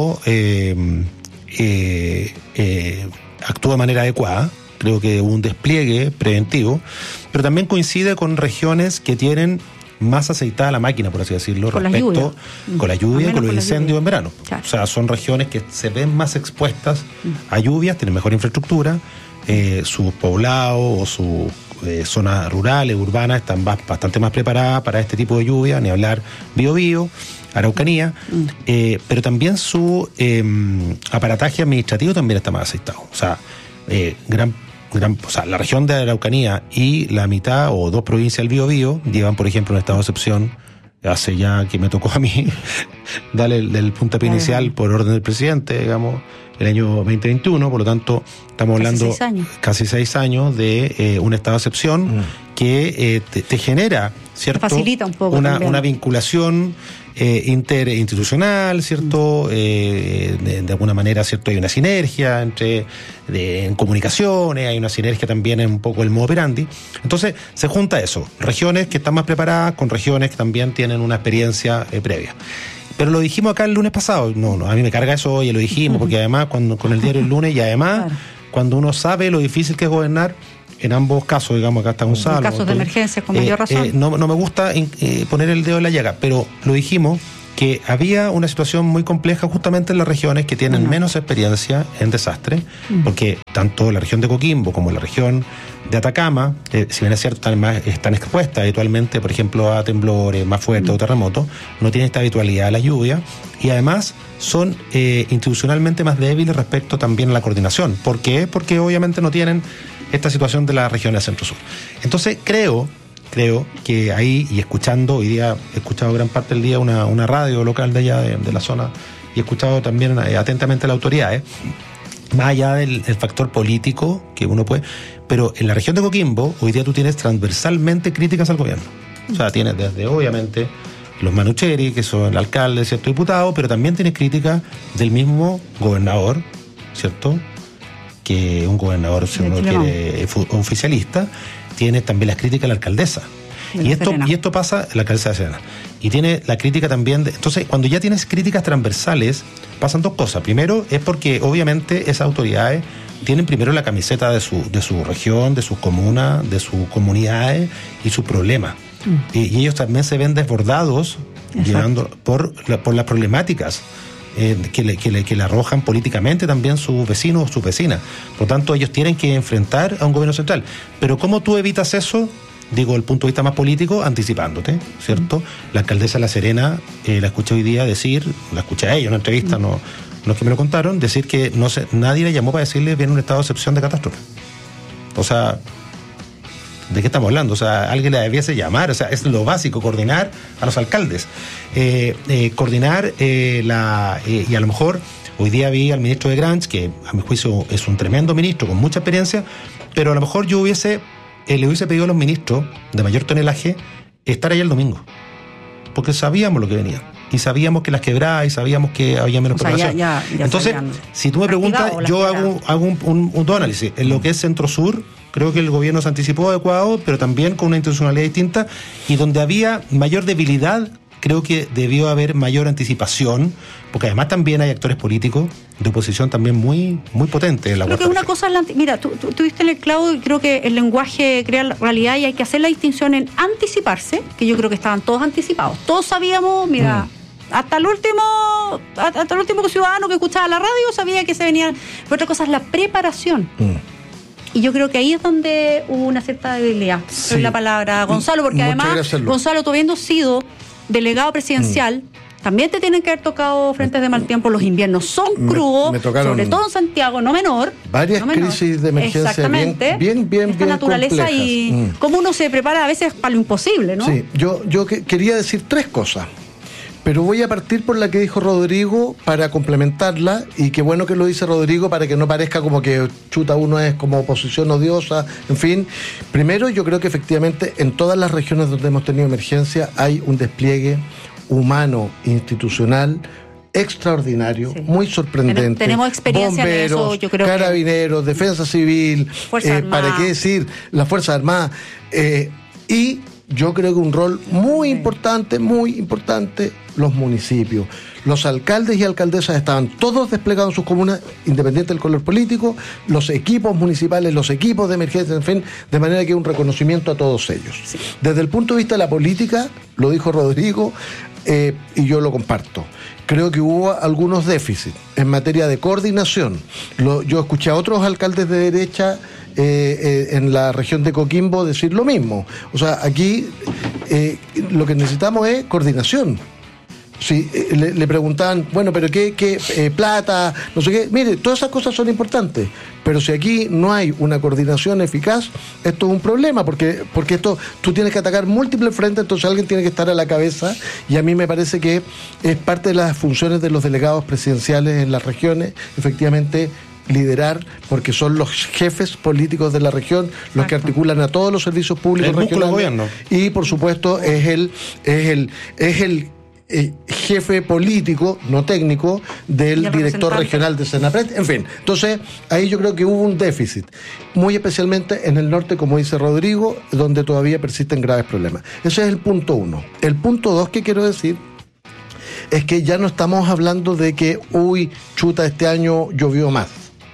actuó de manera adecuada. Creo que hubo un despliegue preventivo, pero también coincide con regiones que tienen más aceitada la máquina, por así decirlo, con la lluvia, con los incendios en verano. Claro. O sea, son regiones que se ven más expuestas a lluvias, tienen mejor infraestructura, sus poblados o sus zonas rurales, urbanas, están bastante más preparadas para este tipo de lluvia, ni hablar Biobío, Araucanía, pero también su aparataje administrativo también está más aceitado. O sea, la región de Araucanía y la mitad o dos provincias del Biobío llevan, por ejemplo, un estado de excepción hace ya que me tocó a mí darle el puntapié inicial por orden del presidente, digamos, el año 2021, por lo tanto estamos hablando casi 6 años de un estado de excepción que te genera, ¿cierto? Facilita un poco una vinculación interinstitucional, ¿cierto? De alguna manera, ¿cierto? Hay una sinergia en comunicaciones, hay una sinergia también en un poco el modo operandi. Entonces, se junta eso, regiones que están más preparadas con regiones que también tienen una experiencia previa. Pero lo dijimos acá el lunes pasado, no, a mí me carga eso hoy, lo dijimos, porque además con el diario el lunes, y además cuando uno sabe lo difícil que es gobernar, en ambos casos, digamos, acá está Gonzalo. En casos de emergencia, con mayor razón. No me gusta poner el dedo en la llaga, pero lo dijimos que había una situación muy compleja justamente en las regiones que tienen menos experiencia en desastre, porque tanto la región de Coquimbo como la región de Atacama, si bien es cierto, están expuestas habitualmente, por ejemplo, a temblores más fuertes o terremotos, no tienen esta habitualidad de la lluvia, y además son institucionalmente más débiles respecto también a la coordinación. ¿Por qué? Porque obviamente no tienen esta situación de las regiones centro-sur. Entonces creo que ahí, y escuchando, hoy día he escuchado gran parte del día una radio local de allá de la zona, y he escuchado también atentamente a la autoridad, más allá del factor político que uno puede, pero en la región de Coquimbo hoy día tú tienes transversalmente críticas al gobierno. O sea, tienes desde obviamente los Manucheri, que son el alcalde, cierto diputado, pero también tienes críticas del mismo gobernador, ¿cierto? Que un gobernador, si uno quiere, oficialista, tiene también las críticas a la alcaldesa. Y esto pasa, la alcaldesa de Serena. Y tiene la crítica también entonces, cuando ya tienes críticas transversales, pasan dos cosas. Primero, es porque obviamente esas autoridades tienen primero la camiseta de su región, de sus comunas, de sus comunidades y sus problemas. Y ellos también se ven desbordados llevando por las problemáticas que le arrojan políticamente también sus vecinos o sus vecinas. Por tanto, ellos tienen que enfrentar a un gobierno central. Pero ¿cómo tú evitas eso? Digo, desde el punto de vista más político, anticipándote, ¿cierto? La alcaldesa de La Serena, la escuché hoy día decir, la escuché a ella en una entrevista, no es que me lo contaron, decir que nadie le llamó para decirle viene un estado de excepción de catástrofe. O sea, ¿de qué estamos hablando? O sea, alguien le debiese llamar, o sea, es lo básico, coordinar a los alcaldes. Coordinar y a lo mejor hoy día vi al ministro de Granch, que a mi juicio es un tremendo ministro con mucha experiencia, pero a lo mejor yo le hubiese pedido a los ministros de mayor tonelaje estar ahí el domingo, porque sabíamos lo que venía y sabíamos que las quebradas y sabíamos que había menos preparación. Entonces, si tú me preguntas, yo hago un análisis. En lo que es centro-sur, creo que el gobierno se anticipó adecuado, pero también con una institucionalidad distinta, y donde había mayor debilidad, creo que debió haber mayor anticipación, porque además también hay actores políticos de oposición también muy, muy potentes en la Creo que una cosa es mira, tú diste en el clavo, y creo que el lenguaje crea la realidad, y hay que hacer la distinción en anticiparse, que yo creo que estaban todos anticipados. Todos sabíamos, mira, hasta el último ciudadano que escuchaba la radio sabía que se venían. Pero otra cosa es la preparación. Y yo creo que ahí es donde hubo una cierta debilidad. Sí. Es la palabra, Gonzalo, porque además, Gonzalo, tú habiendo sido delegado presidencial, también te tienen que haber tocado frentes de mal tiempo. Los inviernos son crudos, me sobre todo en Santiago, no menor. Varias crisis de emergencia. Exactamente. Bien esta naturaleza complejas. Y cómo uno se prepara a veces para lo imposible, ¿no? Sí, yo quería decir tres cosas, pero voy a partir por la que dijo Rodrigo para complementarla, y qué bueno que lo dice Rodrigo para que no parezca como que uno es como oposición odiosa, en fin. Primero, yo creo que efectivamente en todas las regiones donde hemos tenido emergencia hay un despliegue humano, institucional, extraordinario, muy sorprendente. Tenemos experiencia bomberos, en eso, yo creo. Carabineros, Defensa Civil, para qué decir, las Fuerzas Armadas, y yo creo que un rol muy importante, los municipios. Los alcaldes y alcaldesas estaban todos desplegados en sus comunas, independiente del color político, los equipos municipales, los equipos de emergencia, en fin, de manera que un reconocimiento a todos ellos. Sí. Desde el punto de vista de la política, lo dijo Rodrigo, y yo lo comparto. Creo que hubo algunos déficits en materia de coordinación. Yo escuché a otros alcaldes de derecha en la región de Coquimbo decir lo mismo. O sea, aquí lo que necesitamos es coordinación. Si le preguntaban, bueno, pero ¿qué plata? No sé qué. Mire, todas esas cosas son importantes, pero si aquí no hay una coordinación eficaz, esto es un problema, porque esto tú tienes que atacar múltiples frentes, entonces alguien tiene que estar a la cabeza, y a mí me parece que es parte de las funciones de los delegados presidenciales en las regiones, efectivamente, liderar, porque son los jefes políticos de la región los que articulan a todos los servicios públicos regionales. Y por supuesto es el jefe político, no técnico, del director regional de Senapred. En fin, entonces ahí yo creo que hubo un déficit, muy especialmente en el norte, como dice Rodrigo, donde todavía persisten graves problemas. Ese es el punto 1. El punto 2 que quiero decir es que ya no estamos hablando de que, este año llovió más.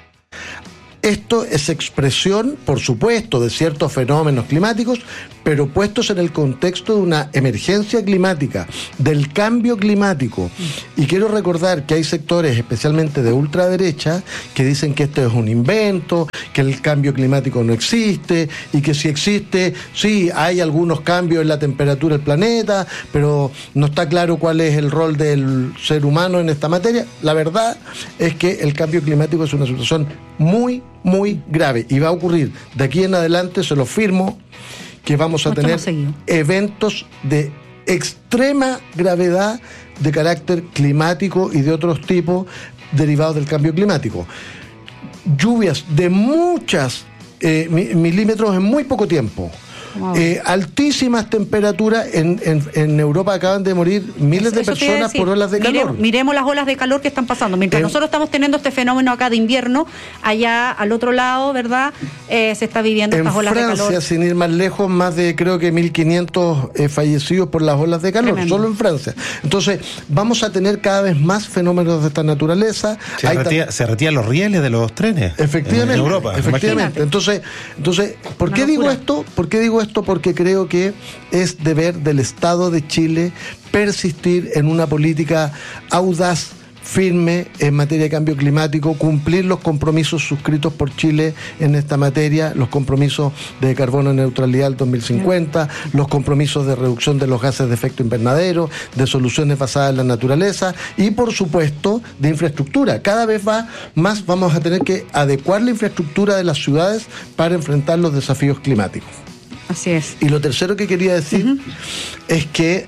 Esto es expresión, por supuesto, de ciertos fenómenos climáticos, pero puestos en el contexto de una emergencia climática, del cambio climático. Y quiero recordar que hay sectores, especialmente de ultraderecha, que dicen que esto es un invento, que el cambio climático no existe, y que si existe, sí, hay algunos cambios en la temperatura del planeta, pero no está claro cuál es el rol del ser humano en esta materia. La verdad es que el cambio climático es una situación muy, muy grave, y va a ocurrir de aquí en adelante, se lo firmo, que vamos a tener eventos de extrema gravedad de carácter climático y de otros tipos derivados del cambio climático. Lluvias de muchas milímetros en muy poco tiempo. Wow. Altísimas temperaturas. En Europa acaban de morir miles de personas por olas de calor. Miremos las olas de calor que están pasando. Mientras nosotros estamos teniendo este fenómeno acá de invierno, allá al otro lado, ¿verdad? Se está viviendo estas olas de calor. En Francia, sin ir más lejos, más de creo que 1.500 fallecidos por las olas de calor. Tremendo. Solo en Francia. Entonces, vamos a tener cada vez más fenómenos de esta naturaleza. Se retiran los rieles de los trenes. Efectivamente. En Europa. Efectivamente. Entonces, ¿por qué digo esto? Porque creo que es deber del Estado de Chile persistir en una política audaz, firme en materia de cambio climático, cumplir los compromisos suscritos por Chile en esta materia, los compromisos de carbono neutralidad al 2050, los compromisos de reducción de los gases de efecto invernadero, de soluciones basadas en la naturaleza y, por supuesto, de infraestructura. Cada vez más vamos a tener que adecuar la infraestructura de las ciudades para enfrentar los desafíos climáticos. Así es. Y lo tercero que quería decir es que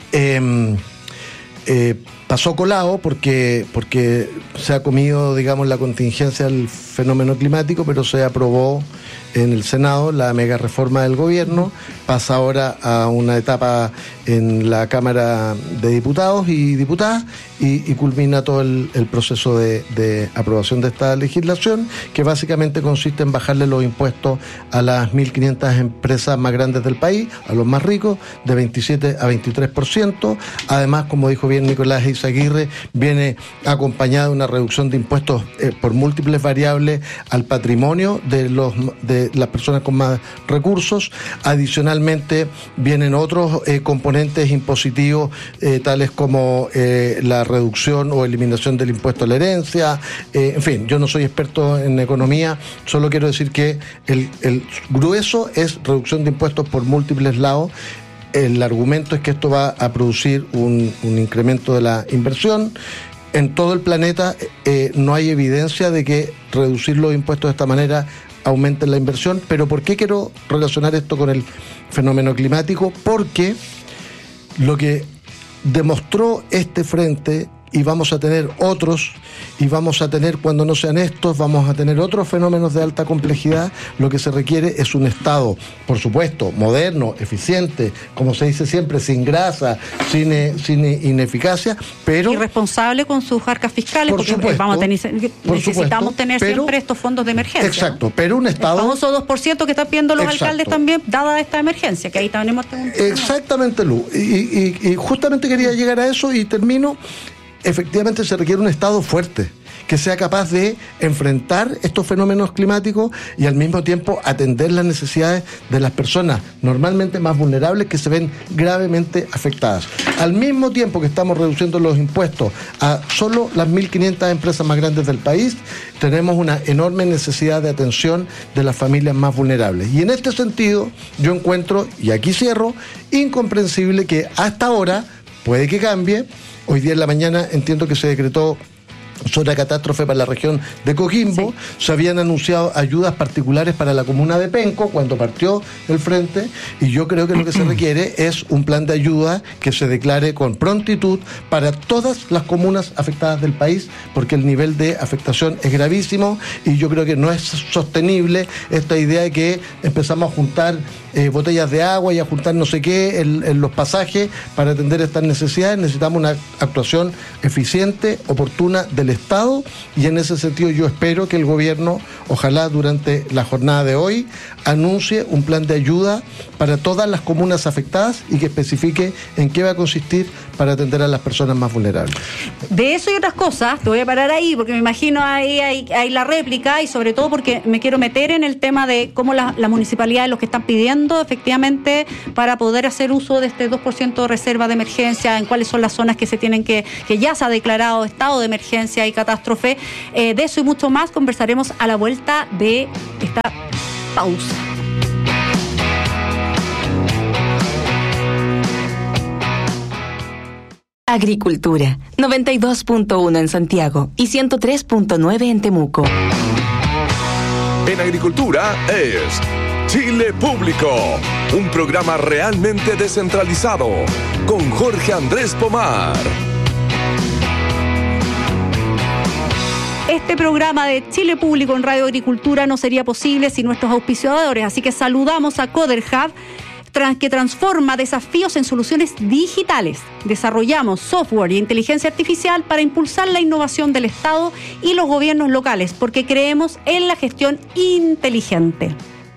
pasó colado porque se ha comido, digamos, la contingencia del fenómeno climático, pero se aprobó en el Senado la mega reforma del gobierno, pasa ahora a una etapa en la Cámara de Diputados y Diputadas y culmina todo el proceso de aprobación de esta legislación, que básicamente consiste en bajarle los impuestos a las 1.500 empresas más grandes del país, a los más ricos, de 27 a 23%. Además, como dijo bien Nicolás Eizaguirre, viene acompañada de una reducción de impuestos por múltiples variables al patrimonio de las personas con más recursos. Adicionalmente vienen otros componentes impositivos tales como la reducción o eliminación del impuesto a la herencia. En fin, yo no soy experto en economía, solo quiero decir que el grueso es reducción de impuestos por múltiples lados. El argumento es que esto va a producir un incremento de la inversión. En todo el planeta no hay evidencia de que reducir los impuestos de esta manera aumente la inversión. Pero ¿por qué quiero relacionar esto con el fenómeno climático? Porque lo que demostró este frente, y vamos a tener otros, y vamos a tener, cuando no sean estos, vamos a tener otros fenómenos de alta complejidad. Lo que se requiere es un Estado, por supuesto, moderno, eficiente, como se dice siempre, sin grasa, sin ineficacia, pero... Y responsable con sus arcas fiscales, porque necesitamos tener siempre estos fondos de emergencia. Exacto, ¿no? Pero un Estado... El famoso 2% que están pidiendo los alcaldes también, dada esta emergencia, que ahí tenemos... Exactamente, Lu. Y justamente quería llegar a eso y termino. Efectivamente se requiere un Estado fuerte, que sea capaz de enfrentar estos fenómenos climáticos y al mismo tiempo atender las necesidades de las personas normalmente más vulnerables que se ven gravemente afectadas. Al mismo tiempo que estamos reduciendo los impuestos a solo las 1.500 empresas más grandes del país, tenemos una enorme necesidad de atención de las familias más vulnerables. Y en este sentido, yo encuentro, y aquí cierro, incomprensible que hasta ahora, puede que cambie. Hoy día en la mañana entiendo que se decretó zona de catástrofe para la región de Coquimbo. Sí. Se habían anunciado ayudas particulares para la comuna de Penco cuando partió el frente, y yo creo que lo que se requiere es un plan de ayuda que se declare con prontitud para todas las comunas afectadas del país, porque el nivel de afectación es gravísimo, y yo creo que no es sostenible esta idea de que empezamos a juntar botellas de agua y a juntar no sé qué en los pasajes para atender estas necesidades. Necesitamos una actuación eficiente, oportuna del Estado, y en ese sentido yo espero que el gobierno, ojalá durante la jornada de hoy, anuncie un plan de ayuda para todas las comunas afectadas y que especifique en qué va a consistir para atender a las personas más vulnerables. De eso y otras cosas, te voy a parar ahí porque me imagino ahí la réplica, y sobre todo porque me quiero meter en el tema de cómo las municipalidades, los que están pidiendo efectivamente para poder hacer uso de este 2% de reserva de emergencia, en cuáles son las zonas que ya se ha declarado estado de emergencia y catástrofe. De eso y mucho más conversaremos a la vuelta de esta pausa. Agricultura, 92.1 en Santiago y 103.9 en Temuco. En Agricultura es Chile Público, un programa realmente descentralizado, con Jorge Andrés Pomar. Este programa de Chile Público en Radio Agricultura no sería posible sin nuestros auspiciadores, así que saludamos a CoderHub, que transforma desafíos en soluciones digitales. Desarrollamos software y inteligencia artificial para impulsar la innovación del Estado y los gobiernos locales, porque creemos en la gestión inteligente.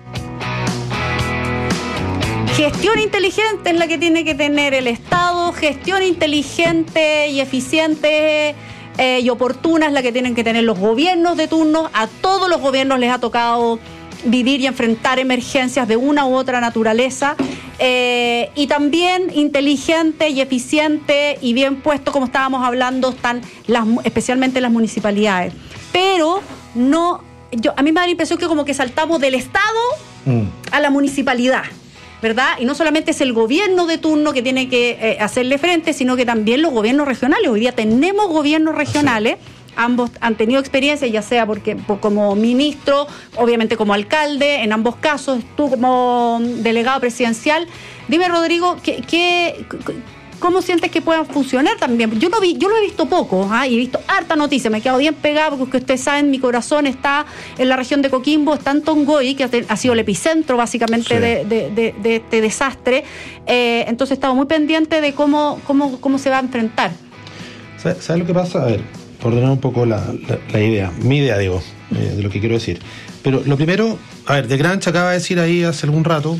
Gestión inteligente es la que tiene que tener el Estado, gestión inteligente y eficiente y oportuna es la que tienen que tener los gobiernos de turno. A todos los gobiernos les ha tocado vivir y enfrentar emergencias de una u otra naturaleza, y también inteligente y eficiente y bien puesto, como estábamos hablando, están especialmente las municipalidades. Pero a mí me da la impresión que como que saltamos del Estado a la municipalidad, ¿verdad? Y no solamente es el gobierno de turno que tiene que hacerle frente, sino que también los gobiernos regionales. Hoy día tenemos gobiernos regionales. Sí. Ambos han tenido experiencia, ya sea como ministro, obviamente como alcalde, en ambos casos, tú como delegado presidencial. Dime, Rodrigo, ¿cómo sientes que puedan funcionar también? Yo lo he visto poco, y he visto harta noticia, me he quedado bien pegado, porque ustedes saben, mi corazón está en la región de Coquimbo, está en Tongoy, que ha sido el epicentro básicamente sí. de este desastre. Entonces he estado muy pendiente de cómo se va a enfrentar. ¿Sabes lo que pasa? A ver, por ordenar un poco la idea, mi idea, digo, de lo que quiero decir. Pero lo primero, a ver, de Granch acaba de decir ahí hace algún rato,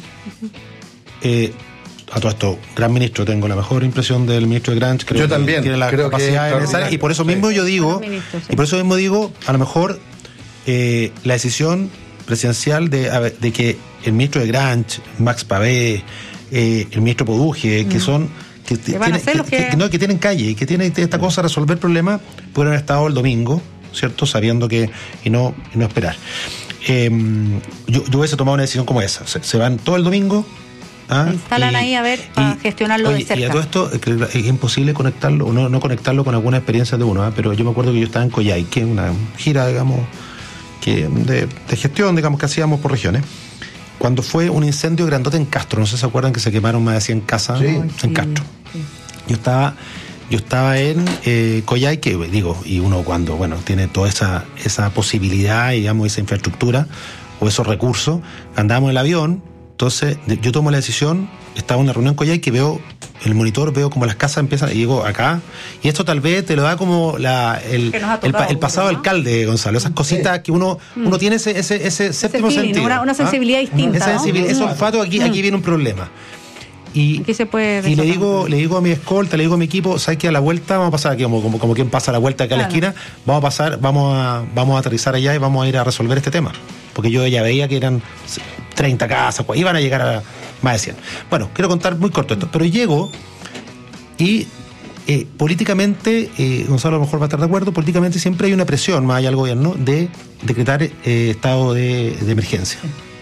a todo esto, gran ministro, tengo la mejor impresión del ministro de Granch, creo. Yo también tiene la capacidad necesaria, y por eso mismo yo digo, a lo mejor la decisión presidencial de que el ministro de Granch, Max Pavé, el ministro Poduje, que son que tienen calle y que tienen esta cosa de resolver problemas, pudieron haber estado el domingo, ¿cierto? Sabiendo que y no esperar. Yo hubiese tomado una decisión como esa. Se van todo el domingo. Se instalan ahí a ver, a gestionarlo de cerca. Y a todo esto es imposible conectarlo, o no conectarlo con alguna experiencia de uno, pero yo me acuerdo que yo estaba en Coyhaique, una gira, digamos, de gestión, digamos, que hacíamos por regiones, cuando fue un incendio grandote en Castro. No sé si se acuerdan que se quemaron más de 100 casas en Castro. Sí. Yo estaba en Coyhaique, digo, y uno cuando, tiene toda esa posibilidad, digamos, esa infraestructura o esos recursos, andábamos en el avión. Entonces yo tomo la decisión, estaba en una reunión en Coyhaique, veo el monitor, veo como las casas empiezan, y llego acá, y esto tal vez te lo da como el pasado alcalde, Gonzalo, esas cositas que uno tiene ese séptimo sentido. Una sensibilidad distinta. Esa sensibilidad, ese olfato, aquí viene un problema. Y le digo a mi escolta, le digo a mi equipo, ¿sabes qué? A la vuelta vamos a pasar aquí, como quien pasa a la vuelta acá a la esquina, vamos a aterrizar allá y vamos a ir a resolver este tema. Porque yo ya veía que eran 30 casas, iban a llegar a más de 100. Bueno, quiero contar muy corto esto, pero llego y políticamente, Gonzalo a lo mejor va a estar de acuerdo, políticamente siempre hay una presión, más allá del gobierno, de decretar estado de emergencia.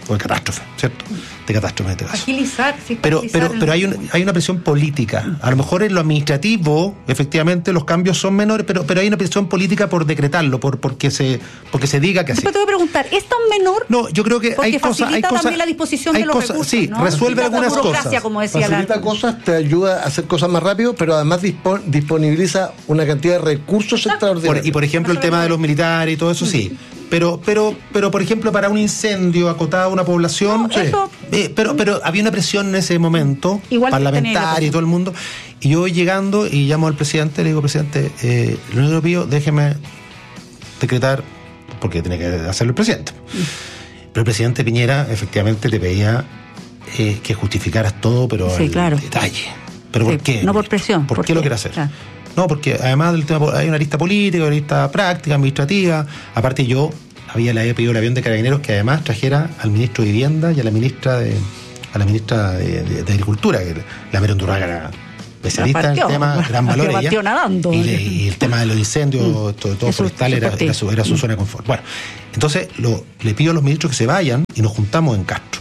o de catástrofe, ¿cierto? De catástrofe en este caso. Agilizar, sí. Pero hay una presión política. A lo mejor en lo administrativo, efectivamente, los cambios son menores, pero hay una presión política por decretarlo, porque se diga que así. Después te voy a preguntar, ¿es tan menor? No, yo creo que porque facilita también la disposición de los recursos, sí, ¿no? resuelve algunas cosas. Como decía facilita cosas, te ayuda a hacer cosas más rápido, pero además disponibiliza una cantidad de recursos extraordinarios. Y por ejemplo, el tema de los militares y todo eso, sí. Pero por ejemplo, para un incendio acotado a una población, pero había una presión en ese momento, igual parlamentaria y todo el mundo. Y yo voy llegando y llamo al presidente, le digo, presidente, lo único que pido, déjeme decretar, porque tiene que hacerlo el presidente. Pero el presidente Piñera efectivamente te pedía que justificaras todo, pero sí, claro, detalle. ¿Pero por qué? No por presión. ¿Por qué lo quiere hacer? Claro. No, porque además del tema hay una lista política, una lista práctica, administrativa. Aparte yo le había pedido el avión de Carabineros que además trajera al ministro de Vivienda y a la ministra de Agricultura, que la Mera Undurraga, especialista en el tema, gran valor ella. Y el tema de los incendios, todo forestal era su zona de confort. Bueno, entonces le pido a los ministros que se vayan y nos juntamos en Castro.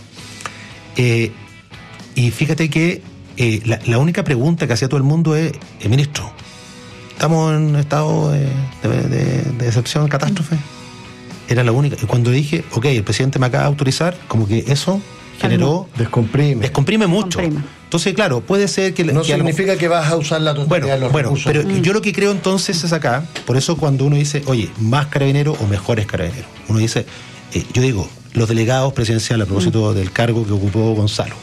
Y fíjate que la única pregunta que hacía todo el mundo es, ministro, ¿estamos en un estado de excepción, catástrofe? Era la única. Y cuando dije, ok, el presidente me acaba de autorizar, como que eso generó... Descomprime mucho. Entonces, claro, puede ser que... No significa que vas a usar la totalidad de los recursos. Pero yo lo que creo entonces es acá, por eso cuando uno dice, oye, más carabineros o mejores carabineros, uno dice, yo digo, los delegados presidenciales a propósito del cargo que ocupó Gonzalo,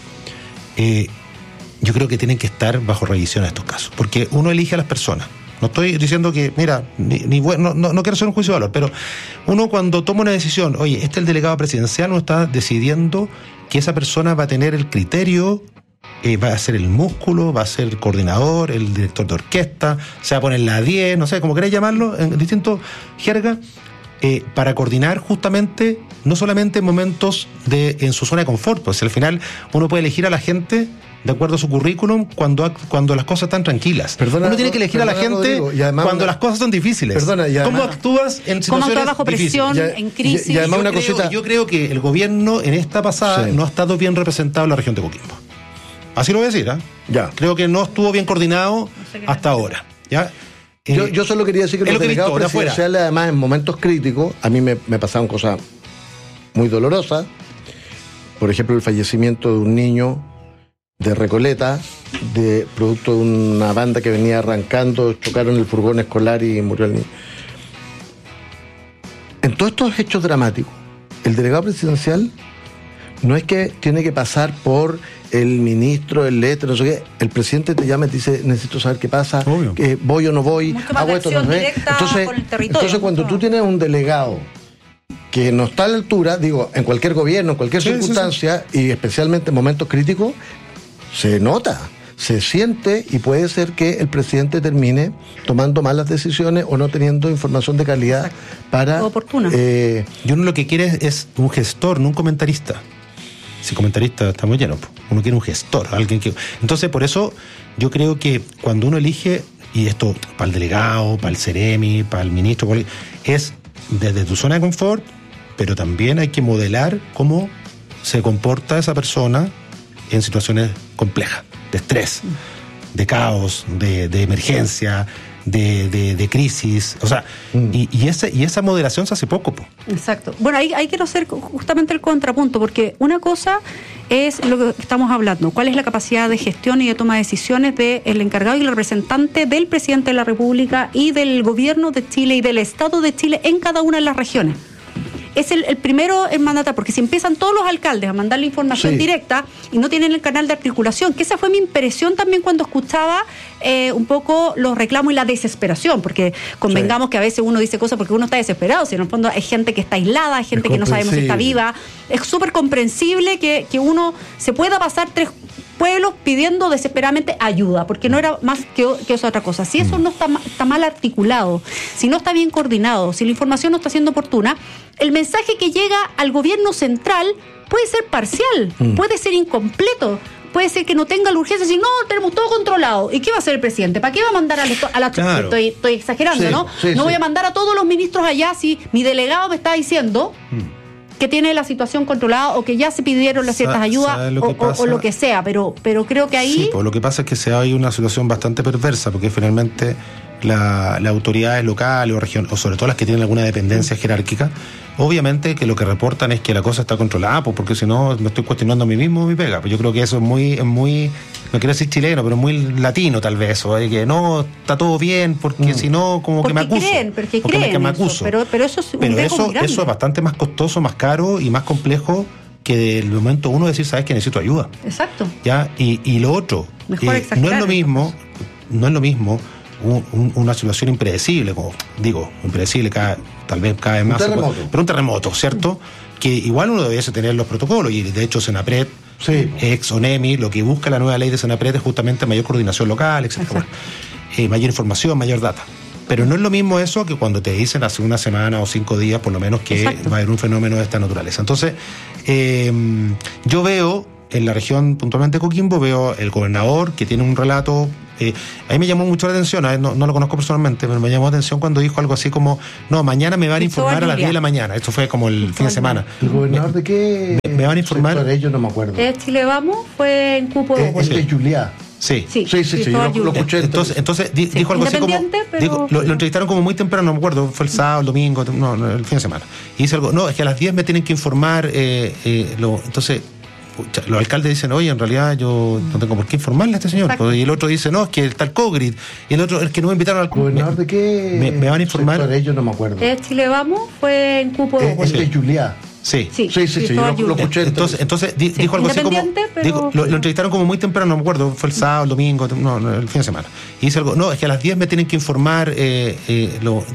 yo creo que tienen que estar bajo revisión en estos casos, porque uno elige a las personas. No estoy diciendo que, mira, no quiero hacer un juicio de valor, pero uno cuando toma una decisión, oye, este es el delegado presidencial, uno está decidiendo que esa persona va a tener el criterio, va a ser el músculo, va a ser el coordinador, el director de orquesta, se va a poner la 10, no sé, como queréis llamarlo, en distintos jergas, para coordinar justamente, no solamente en momentos en su zona de confort, pues al final uno puede elegir a la gente de acuerdo a su currículum cuando las cosas están tranquilas. Uno tiene que elegir a la gente cuando las cosas son difíciles. ¿Cómo actúas en situaciones bajo presión, en crisis? Y además yo creo que el gobierno en esta pasada no ha estado bien representado en la región de Coquimbo. Así lo voy a decir, Creo que no estuvo bien coordinado hasta ahora. ¿Ya? Yo solo quería decir que los delegados presidenciales, además, en momentos críticos, a mí me pasaron cosas muy dolorosas. Por ejemplo, el fallecimiento de un niño de Recoleta, producto de una banda que venía arrancando, chocaron el furgón escolar y murió el niño. En todos estos hechos dramáticos, el delegado presidencial no es que tiene que pasar por el ministro, el letra, no sé qué. El presidente te llama y te dice, necesito saber qué pasa, voy o no voy, hago esto, no sé. Entonces cuando tú tienes un delegado que no está a la altura, digo, en cualquier gobierno, en cualquier circunstancia, y especialmente en momentos críticos, se nota, se siente, y puede ser que el presidente termine tomando malas decisiones o no teniendo información de calidad para... oportuna. Y uno lo que quiere es un gestor, no un comentarista. Si comentarista está muy lleno, uno quiere un gestor, alguien que... Entonces, por eso yo creo que cuando uno elige, y esto para el delegado, para el Ceremi, para el ministro, es desde tu zona de confort, pero también hay que modelar cómo se comporta esa persona en situaciones complejas, de estrés, de caos, de emergencia, de crisis, o sea, y esa moderación se hace poco. Exacto. Bueno, ahí quiero hacer justamente el contrapunto, porque una cosa es lo que estamos hablando, cuál es la capacidad de gestión y de toma de decisiones del encargado y el representante del presidente de la República y del gobierno de Chile y del Estado de Chile en cada una de las regiones. Es el primero en mandatar, porque si empiezan todos los alcaldes a mandar la información directa y no tienen el canal de articulación, que esa fue mi impresión también cuando escuchaba un poco los reclamos y la desesperación, porque convengamos que a veces uno dice cosas porque uno está desesperado, si en el fondo hay gente que está aislada, hay gente que no sabemos si está viva, es súper comprensible que uno se pueda pasar 3 pueblos pidiendo desesperadamente ayuda, porque no era más que eso otra cosa. Si eso no está mal articulado, si no está bien coordinado, si la información no está siendo oportuna, el mensaje que llega al gobierno central puede ser parcial, puede ser incompleto, puede ser que no tenga la urgencia, si no, tenemos todo controlado. ¿Y qué va a hacer el presidente? ¿Para qué va a mandar a la claro. Estoy exagerando, ¿no? No voy a mandar a todos los ministros allá si mi delegado me está diciendo que tiene la situación controlada o que ya se pidieron las ciertas ayudas o lo que sea, pero creo que ahí... Sí, pues lo que pasa es que hay una situación bastante perversa, porque finalmente las autoridades locales o sobre todo las que tienen alguna dependencia jerárquica, obviamente que lo que reportan es que la cosa está controlada, pues porque si no me estoy cuestionando a mí mismo mi pega. Pues yo creo que eso es muy, no quiero decir chileno, pero muy latino tal vez, o que no, está todo bien, porque si no, como porque que me acuso. Porque me acuso. Pero eso es un riesgo muy grande. Eso es bastante más costoso, más caro y más complejo que del momento uno decir, sabes que necesito ayuda. Exacto. ¿Ya? Y lo otro, no es lo mismo una situación impredecible, como digo, impredecible tal vez cada vez más. Pero un terremoto, ¿cierto? Que igual uno debiese tener los protocolos, y de hecho Senapred, ex ONEMI, lo que busca la nueva ley de Senapred es justamente mayor coordinación local, etc. Bueno, mayor información, mayor data. Pero no es lo mismo eso que cuando te dicen hace una semana o 5 días, por lo menos, que va a haber un fenómeno de esta naturaleza. Entonces, yo veo en la región puntualmente de Coquimbo, veo el gobernador que tiene un relato. A mí me llamó mucho la atención, no lo conozco personalmente, pero me llamó la atención cuando dijo algo así como, no, mañana me van a informar a las 10 de la mañana. Esto fue como el fin de semana. ¿El gobernador de qué? Me van a informar. Yo no me acuerdo. Chile Vamos fue en cupo de Juliá. Sí, yo lo escuché. Entonces dijo algo así como, lo entrevistaron como muy temprano, no me acuerdo, fue el sábado, el domingo, el fin de semana. Y dice algo, no, es que a las 10 me tienen que informar, entonces los alcaldes dicen, oye, en realidad yo no tengo por qué informarle a este señor. Exacto. Y el otro dice, no, es que está el COGRID. Y el otro es que no me invitaron al ¿Gobernador de qué? Me van a informar. Yo no me acuerdo. Chile Vamos fue en cupo de Juliá. Sí, yo lo escuché. Entonces dijo algo así como, lo entrevistaron como muy temprano, no me acuerdo, fue el sábado, el domingo, el fin de semana. Y dice algo, no, es que a las 10 me tienen que informar,